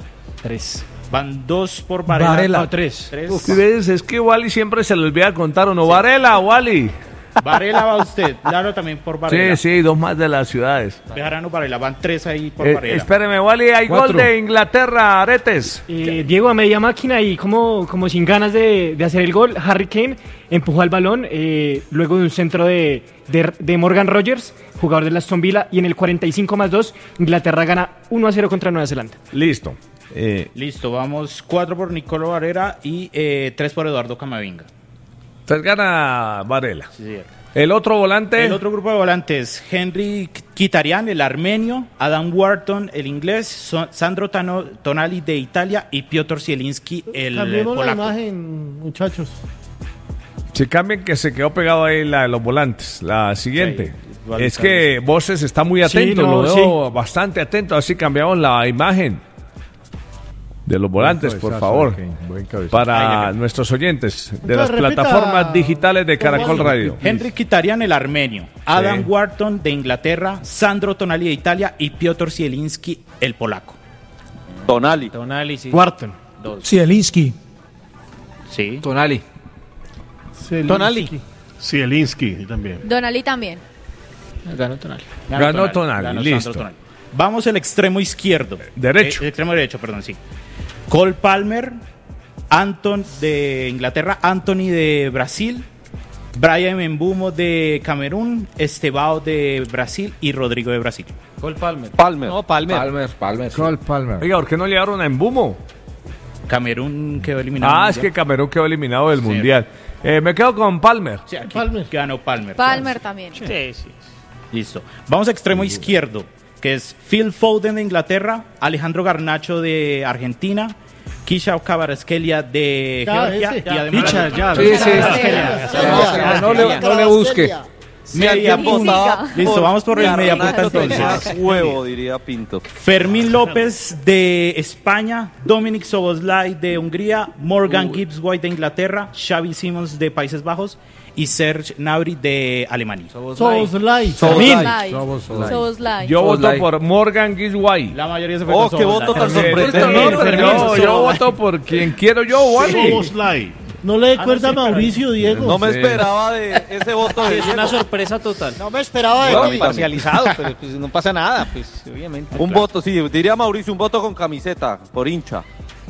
Tres. Van dos por Varela. Varela. No, tres. tres. Uf, ¿ves? Es que Wally siempre se le olvida contar uno. Varela, Wally. Varela va usted. Claro, también por Varela. Sí, sí, dos más de las ciudades. Bejarano, Varela. Van tres ahí por Eh, Varela. espéreme, Wally, hay Cuatro. gol de Inglaterra, Aretes. Eh, Diego a media máquina y como, como sin ganas de, de hacer el gol, Harry Kane empujó al balón eh, luego de un centro de, de, de Morgan Rogers, jugador del Aston Villa, y en el cuarenta y cinco más dos, Inglaterra gana uno a cero contra Nueva Zelanda. Listo. Eh, Listo, vamos cuatro por Nicolo Varela y eh, tres por Eduardo Camavinga. Entonces gana Varela. Sí, sí. El otro volante. El otro grupo de volantes, Henry Kitarian, el armenio, Adam Wharton, el inglés, So- Sandro Tano- Tonali de Italia y Piotr Zielinski, el eh, Cambiemos la polaco. imagen, muchachos. Si cambian que se quedó pegado ahí la de los volantes. La siguiente. Sí, igual es está que Voces está muy Sí, atento, no, lo veo bastante atento. Así cambiamos la imagen de los volantes, Buen por cabezazo favor. de Kane, buen cabezazo. Para Ahí le- nuestros oyentes de Entonces, las repita, plataformas digitales de por Caracol favor. Radio. Henry Kitarian, el armenio, Adam Wharton de Inglaterra, Sandro Tonali de Italia y Piotr Zielinski, el polaco. Tonali. Tonali, sí. Wharton. Dos. Zielinski. Sí. Tonali. Tonali. Zielinski sí, también. Donali también. Ganó Tonali. Ganó Tonali, Ganó listo. Sandro Tonali. Vamos al extremo izquierdo. Derecho. Eh, el extremo derecho, perdón, sí. Cole Palmer, Anton de Inglaterra, Anthony de Brasil, Brian Mbeumo de Camerún, Estevao de Brasil y Rodrigo de Brasil. Cole Palmer. Palmer. No, Palmer. Palmer, Palmer. sí. Cole Palmer. Oiga, ¿por qué no le dieron a Embumo? Camerún quedó eliminado. Ah, del es que Mundial. Camerún quedó eliminado del Sí. Mundial. Eh, me quedo con Palmer. Sí, aquí Palmer. ganó Palmer. Palmer también. Sí, sí. Listo. Vamos a extremo izquierdo, que es Phil Foden de Inglaterra, Alejandro Garnacho de Argentina, Kisha Kvaratskhelia de Ya, Georgia ese. y además Picha, ya. Sí, sí. No, no le, no le busque. media Sí, punta. siga. Listo, vamos por el media punta Garnacho entonces. más huevo, diría Pinto. Fermín López de España, Dominic Soboslai de Hungría, Morgan Gibbs White de Inglaterra, Xavi Simons de Países Bajos y Serge Gnabry de Alemania. Soboslai. Soboslai. Soboslai. Soboslai. Yo voto Soboslai. por Morgan Gisway. La mayoría se fue Oh, con qué Soboslai. voto tan Fermín. sorprendente. No, pero yo, Fermín. yo voto por quien quiero yo, Wally. Soboslai. No le dé Ah, no, cuerda sí, a Mauricio, Diego. No me Sí. esperaba de ese voto de Es una Diego. sorpresa total. No me esperaba de No, ti. Parcializado, pero pues no pasa nada, pues obviamente. Un voto, sí, diría Mauricio, un voto con camiseta, por hincha.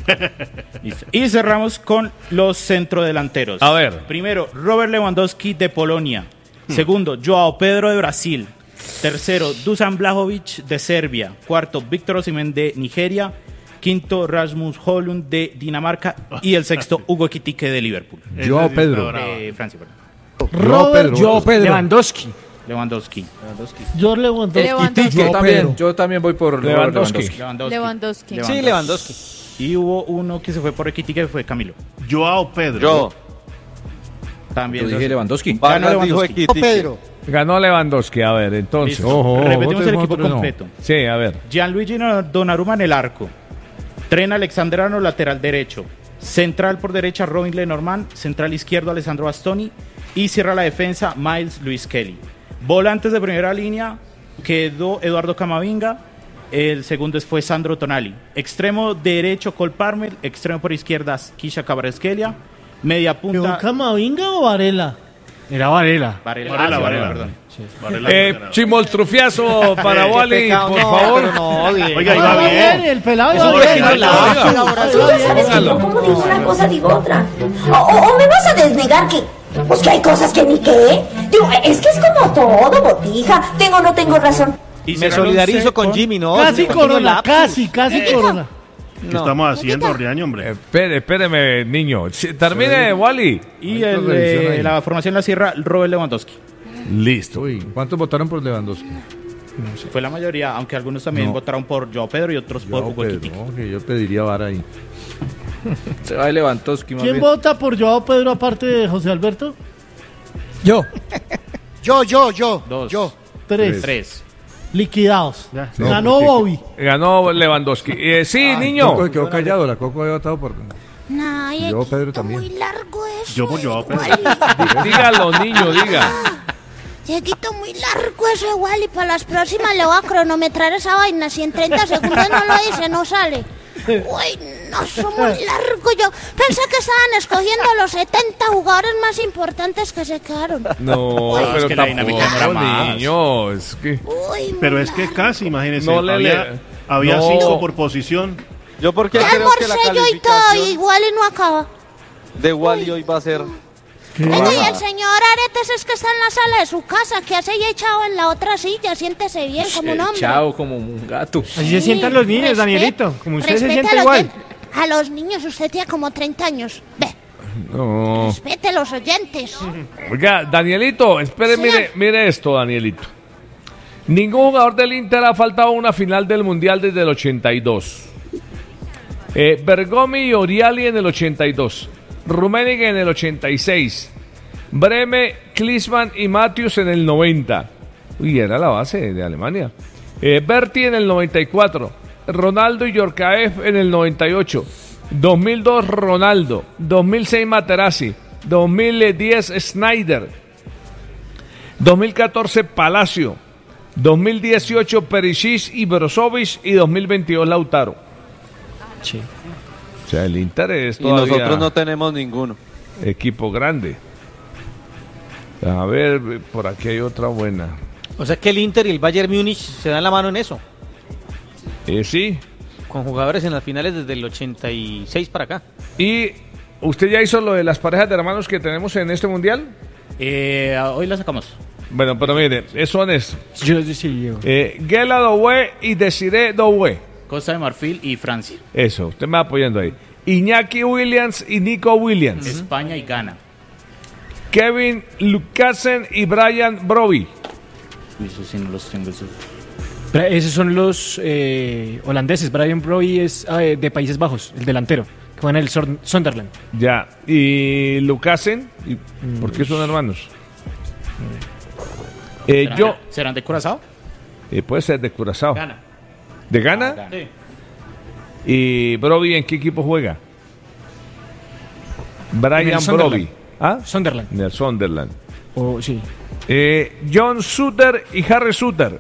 Listo. Y cerramos con los centrodelanteros. A ver. Primero, Robert Lewandowski de Polonia. Segundo, Joao Pedro de Brasil. Tercero, Dusan Blajovic de Serbia. Cuarto, Víctor Osimhen de Nigeria. Quinto, Rasmus Højlund de Dinamarca. Y el sexto, Hugo Ekitike de Liverpool. Joao Pedro. De Francia, perdón. Robert Joao Pedro. Lewandowski. Lewandowski. George Lewandowski. Lewandowski. Yo Joao también, Pedro. yo también voy por Robert Lewandowski. Lewandowski. Lewandowski. Lewandowski. Sí, Lewandowski. Y hubo uno que se fue por Ekitike, que fue Camilo. Joao Pedro. Yo. También. Yo dije Lewandowski. Vargas dijo Lewandowski. Ekitike. Pedro. Ganó Lewandowski, a ver, entonces. Listo. Ojo, ojo, Repetimos voten el con equipo otro no. completo. Sí, a ver. Gianluigi Donnarumma en el arco. Tren Alexandrano, lateral derecho. Central por derecha, Robin Lenormand. Central izquierdo, Alessandro Bastoni. Y cierra la defensa, Miles Luis Kelly. Volantes de primera línea, quedó Eduardo Camavinga. El segundo fue Sandro Tonali. Extremo derecho, Cole Palmer. Extremo por izquierda, Kisha Kvaratskhelia. Media ¿Pero punta. Camavinga o Varela? Era Varela. Varela, Varela, ah, sí, Varela. perdón. Varela Eh, ganador. Chimoltrufiazo para Qué Wally, pecado, por no, favor. pero no, Diego. Oiga, iba Va bien. el pelado Eso iba fue bien. original, La la colaboración. Tú ya sabes que yo como digo una cosa digo otra. O, o- o me vas a desnegar que, pues que hay cosas que ni qué. Digo, es que es como todo, botija. Tengo o no tengo razón. Y Me cerraron solidarizo con con- Jimmy, ¿no? Casi Pequeño corona, lapsus. casi, casi corona. ¿Qué estamos haciendo, Riaño, hombre? Espere, espéreme, niño. Si- Termine, Wally. Y Hay el, otra revisión eh, ahí. la formación la cierra Robert Lewandowski. Listo. Uy, ¿cuántos votaron por Lewandowski? Fue la mayoría, aunque algunos también No. votaron por Joao Pedro y otros por Joao Hugo Pedro, Ekitike. no, que yo pediría vara ahí. Se va de Lewandowski, más ¿Quién bien. vota por Joao Pedro aparte de José Alberto? Yo. Yo, yo, yo. Dos. Yo. Tres. Tres. Liquidados. Ya. No, Ganó porque- Bobby. Ganó Lewandowski. Eh, sí, Ay, niño. Coco quedó callado, la Coco había votado por... No, Y yo, Dieguito, Pedro, también. muy largo eso. Yo por Joao Pedro. Wally. Dígalo, niño, diga. Dieguito, muy largo eso igual y para las próximas le voy a cronometrar esa vaina. Si en treinta segundos no lo dice, no sale. Uy, no, son muy largos. Yo pensé que estaban escogiendo los setenta jugadores más importantes que se quedaron. No, Uy, pero es que la dinámica no era tampoco, más. niño, es que... Uy, Pero es que casi, imagínense, No le- había, le- había no. cinco por posición. Yo porque ya creo que la almorcé yo y todo, calificación igual y no acaba. de Wally hoy va a ser... Venga, y el señor Aretes es que está en la sala de su casa, que hace ya echado en la otra silla, siéntese bien como un hombre. Chao, como un gato. Así se sientan los niños, Respete- Danielito. Como usted se respete siente a los igual. de- A los niños, usted tiene como treinta años. Ve, No. respete a los oyentes. Oiga, Danielito, espere, Señor. mire, mire esto, Danielito. Ningún jugador del Inter ha faltado a una final del Mundial desde el ochenta y dos. Eh, Bergomi y Oriali en el ochenta y dos. Rummenigge en el ochenta y seis. Breme, Klinsmann y Matthews en el noventa. Uy, era la base de Alemania. Eh, Berti en el noventa y cuatro. Ronaldo y Yorkaev en el noventa y ocho. dos mil dos Ronaldo. dos mil seis Materazzi. dos mil diez Snyder. dos mil catorce Palacio. dos mil dieciocho Perisic y Brozovic. Y dos mil veintidós Lautaro. Sí. O sea, el Inter es Y todavía nosotros no tenemos ninguno. equipo grande. A ver, por aquí hay otra buena. O sea que el Inter y el Bayern Múnich se dan la mano en eso, Eh, sí. con jugadores en las finales desde el ochenta y seis para acá. ¿Y usted ya hizo lo de las parejas de hermanos que tenemos en este mundial? Eh, hoy la sacamos. Bueno, pero mire, eso es Yo sí, yo. eh, Gela Doué y Desiree Doué. Costa de Marfil y Francia. Eso, usted me va apoyando ahí. Iñaki Williams y Nico Williams. España y Ghana. Kevin Lucasen y Brian Broby. Uy, eso sí no los tengo. Esos. Bra- Esos son los eh, holandeses. Brian Broby es eh, de Países Bajos, el delantero, que juega en el Sor- Sunderland. Ya. Y Lucasen, ¿y ¿por qué son hermanos? Eh, ¿Serán, yo, ¿Serán de Curazao? eh, puede ser de Curazao. Ghana. ¿De Ghana? Sí. ¿Y Broby en qué equipo juega? En Brian el Sunderland. Broby. ¿Ah? Sunderland. En el Sunderland. Oh, sí. Eh, John Suter y Harry Suter.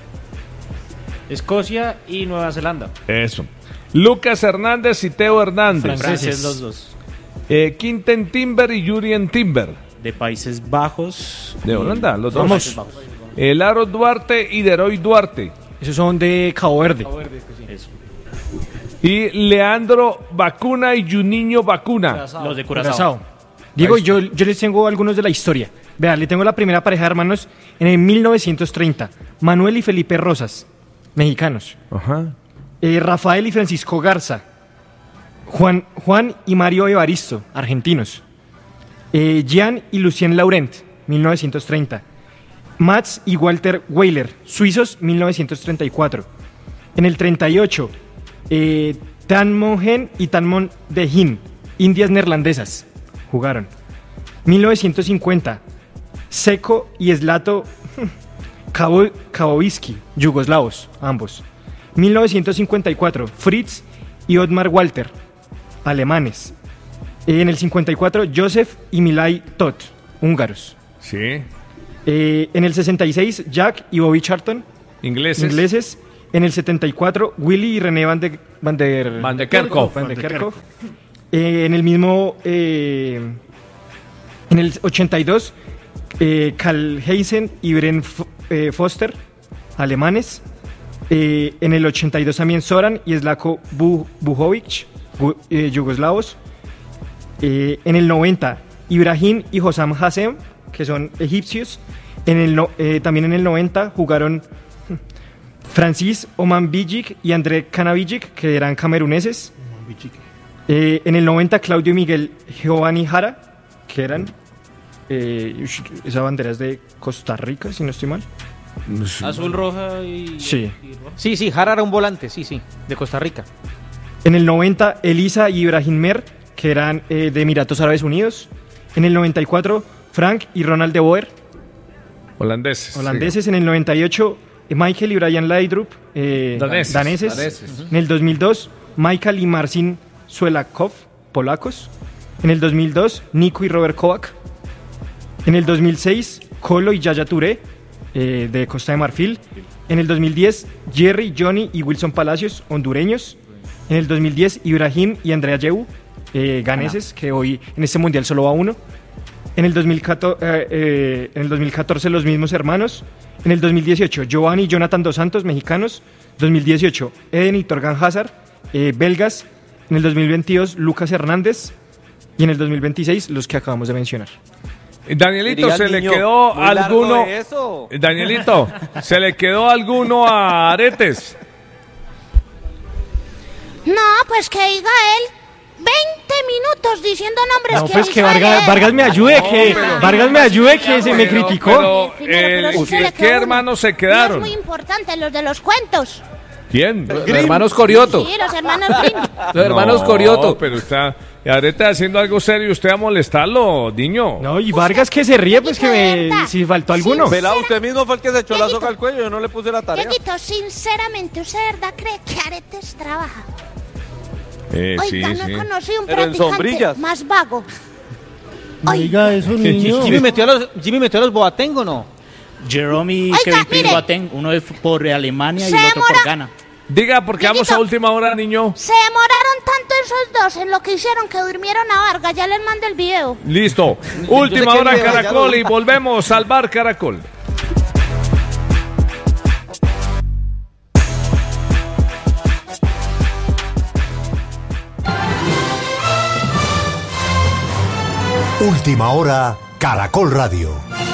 Escocia y Nueva Zelanda. Eso. Lucas Hernández y Teo Hernández. Franceses los dos. Eh, Quinten Timber y Jurien Timber. De Países Bajos. De Holanda, los dos. Países Bajos. Eh, Laro Duarte y Deroy Duarte. Esos son de Cabo Verde. Eso. Y Leandro Vacuna y Juninho Vacuna. Los de Curazao. Curazao. Diego, yo, yo les tengo algunos de la historia. Vean, le tengo la primera pareja de hermanos en el mil novecientos treinta. Manuel y Felipe Rosas, mexicanos. Ajá. Eh, Rafael y Francisco Garza. Juan, Juan y Mario Evaristo, argentinos. Eh, Jean y Lucien Laurent, mil novecientos treinta. Mats y Walter Weiler, suizos, mil novecientos treinta y cuatro. En el treinta y ocho, eh, Tan Hen y Tan de Hin, indias neerlandesas, jugaron. mil novecientos cincuenta, Seko y Zlato Kavo- Kavoviski, yugoslavos, ambos. mil novecientos cincuenta y cuatro, Fritz y Otmar Walter, alemanes. En el cincuenta y cuatro, Joseph y Milay Tot, húngaros. Sí. Eh, en el sesenta y seis, Jack y Bobby Charlton, Ingleses. ingleses. En el setenta y cuatro, Willy y René Van de, Van der, Van de Kerkhoff. Van de Kerkhoff. Eh, en el mismo, eh, en el ochenta y dos, eh, Karl Heisen y Bren F- eh, Foster, alemanes. Eh, en el ochenta y dos también Zoran y Slavko Bu- Bujovic, gu- eh, yugoslavos. Eh, en el noventa, Ibrahim y Hossam Hassem, que son egipcios. En el no- eh, también en el noventa jugaron Francis Oman Bijic y André Kanavijic, que eran cameruneses. Eh, en el noventa, Claudio Miguel Giovanni Jara, que eran... Eh, ush, esa bandera es de Costa Rica, si no estoy mal. Azul, roja y... Sí. y roja. Sí, sí, Jara era un volante, sí, sí, de Costa Rica. En el noventa, Elisa y Ibrahim Mer, que eran eh, de Emiratos Árabes Unidos. En el noventa y cuatro, Frank y Ronald de Boer, Holandeses. holandeses. En el noventa y ocho, eh, Michael y Brian Laudrup, eh, Daneses. daneses. Daneses. En el dos mil dos, Michael y Marcin Suelakov, polacos. En el dos mil dos, Nico y Robert Kovac. En el dos mil seis, Colo y Yaya Touré, eh, de Costa de Marfil. En el dos mil diez, Jerry, Johnny y Wilson Palacios, hondureños. En el dos mil diez, Ibrahim y Andrea Yehu, eh, ganeses, que hoy en este mundial solo va uno. En el, dos mil catorce, eh, eh, en el dos mil catorce, los mismos hermanos. En el dos mil dieciocho, Giovanni y Jonathan Dos Santos, mexicanos. dos mil dieciocho, Eden y Torgan Hazard, eh, belgas. En el dos mil veintidós, Lucas Hernández. Y en el dos mil veintiséis, los que acabamos de mencionar. Danielito, ¿se le quedó alguno? Danielito, ¿se le quedó alguno a Aretes? No, pues que diga él veinte minutos diciendo nombres No, que pues que hizo Vargas, ayer. Vargas me ayude, No, que pero- Vargas me ayude, que se me Pero- criticó. pero, eh, pero sí se ¿qué- le ¿Qué quedó uno. hermanos se Y es quedaron? muy importante, los de los cuentos. ¿Quién? Los hermanos Corioto. Sí, los hermanos Grimm. Los hermanos No, Corioto. pero está Areta haciendo algo serio, usted a molestarlo, niño. No, y Vargas que se ríe, pues que me, si faltó alguno. Vela, usted mismo fue el que se echó la soga al cuello, yo no le puse la tarea. Dieguito, sinceramente, ¿usted de verdad cree que Aretes trabaja? Eh, sí, Oiga, no sí. he conocido un Pero en practicante sombrillas. más vago. No diga eso, niño. Jimmy metió a los, Jimmy metió a los Boateng, ¿o no? Jerome y Oiga, Kevin Prince mire. Boateng, uno es por Alemania y Se el otro demora- por Ghana. Diga, porque vamos a Dieguito. última hora, niño. Se demoraron tanto esos dos en lo que hicieron que durmieron a Vargas. Ya les mandé el video. Listo. Yo Última sé que hora, el video ya Caracol, lo- y volvemos al bar Caracol. Última hora, Caracol Radio.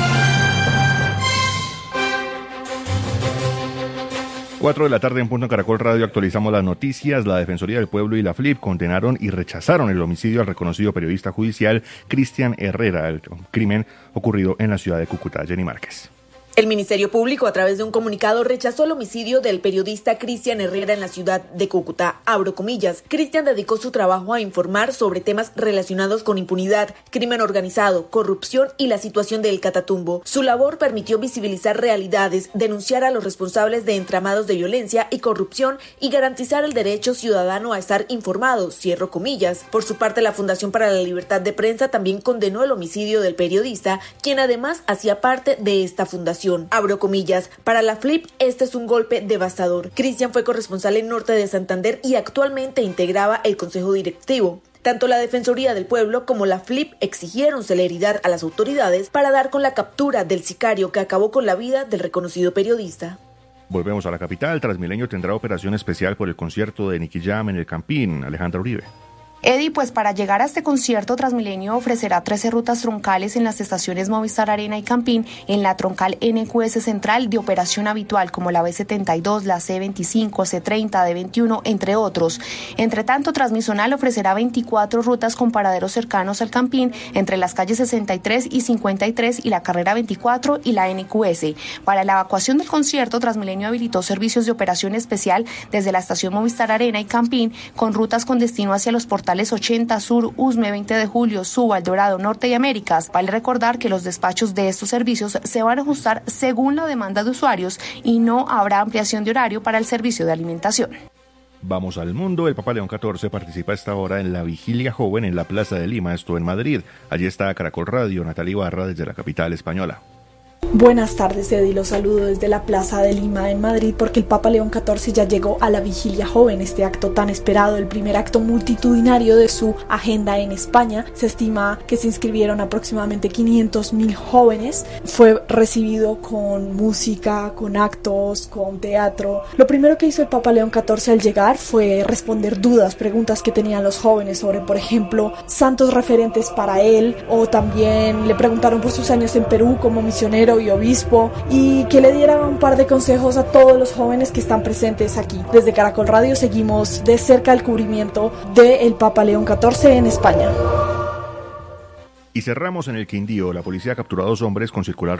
Cuatro de la tarde en punto en Caracol Radio actualizamos las noticias. La Defensoría del Pueblo y la F L I P condenaron y rechazaron el homicidio al reconocido periodista judicial Cristian Herrera, el crimen ocurrido en la ciudad de Cúcuta. Jenny Márquez. El Ministerio Público, a través de un comunicado, rechazó el homicidio del periodista Cristian Herrera en la ciudad de Cúcuta. Abro comillas. Cristian dedicó su trabajo a informar sobre temas relacionados con impunidad, crimen organizado, corrupción y la situación del Catatumbo. Su labor permitió visibilizar realidades, denunciar a los responsables de entramados de violencia y corrupción y garantizar el derecho ciudadano a estar informado. Cierro comillas. Por su parte, la Fundación para la Libertad de Prensa también condenó el homicidio del periodista, quien además hacía parte de esta fundación. Abro comillas. Para la F L I P, este es un golpe devastador. Cristian fue corresponsal en Norte de Santander y actualmente integraba el Consejo Directivo. Tanto la Defensoría del Pueblo como la F L I P exigieron celeridad a las autoridades para dar con la captura del sicario que acabó con la vida del reconocido periodista. Volvemos a la capital. Transmilenio tendrá operación especial por el concierto de Nicky Jam en el Campín. Alejandra Uribe. Eddie, pues para llegar a este concierto, Transmilenio ofrecerá trece rutas troncales en las estaciones Movistar Arena y Campín, en la troncal N Q S Central de operación habitual, como la B setenta y dos, la C veinticinco, C treinta, D veintiuno, entre otros. Entre tanto, Transmisonal ofrecerá veinticuatro rutas con paraderos cercanos al Campín, entre las calles sesenta y tres y cincuenta y tres y la carrera veinticuatro y la N Q S. Para la evacuación del concierto, Transmilenio habilitó servicios de operación especial desde la estación Movistar Arena y Campín, con rutas con destino hacia los portales ochenta Sur, Usme, veinte de julio, Suba, El Dorado, Norte y Américas. Vale recordar que los despachos de estos servicios se van a ajustar según la demanda de usuarios y no habrá ampliación de horario para el servicio de alimentación. Vamos al mundo. El Papa León catorce participa a esta hora en la Vigilia Joven en la Plaza de Lima, esto en Madrid. Allí está Caracol Radio, Natalia Ibarra desde la capital española. Buenas tardes, Eddie. Los saludo desde la Plaza de Lima en Madrid porque el Papa León catorce ya llegó a la Vigilia Joven, este acto tan esperado, el primer acto multitudinario de su agenda en España. Se estima que se inscribieron aproximadamente quinientos mil jóvenes. Fue recibido con música, con actos, con teatro. Lo primero que hizo el Papa León catorce al llegar fue responder dudas, preguntas que tenían los jóvenes sobre, por ejemplo, santos referentes para él, o también le preguntaron por sus años en Perú como misionero y obispo, y que le diera un par de consejos a todos los jóvenes que están presentes aquí. Desde Caracol Radio seguimos de cerca el cubrimiento del Papa León catorce en España. Y cerramos en el Quindío. La policía capturó a dos hombres con circular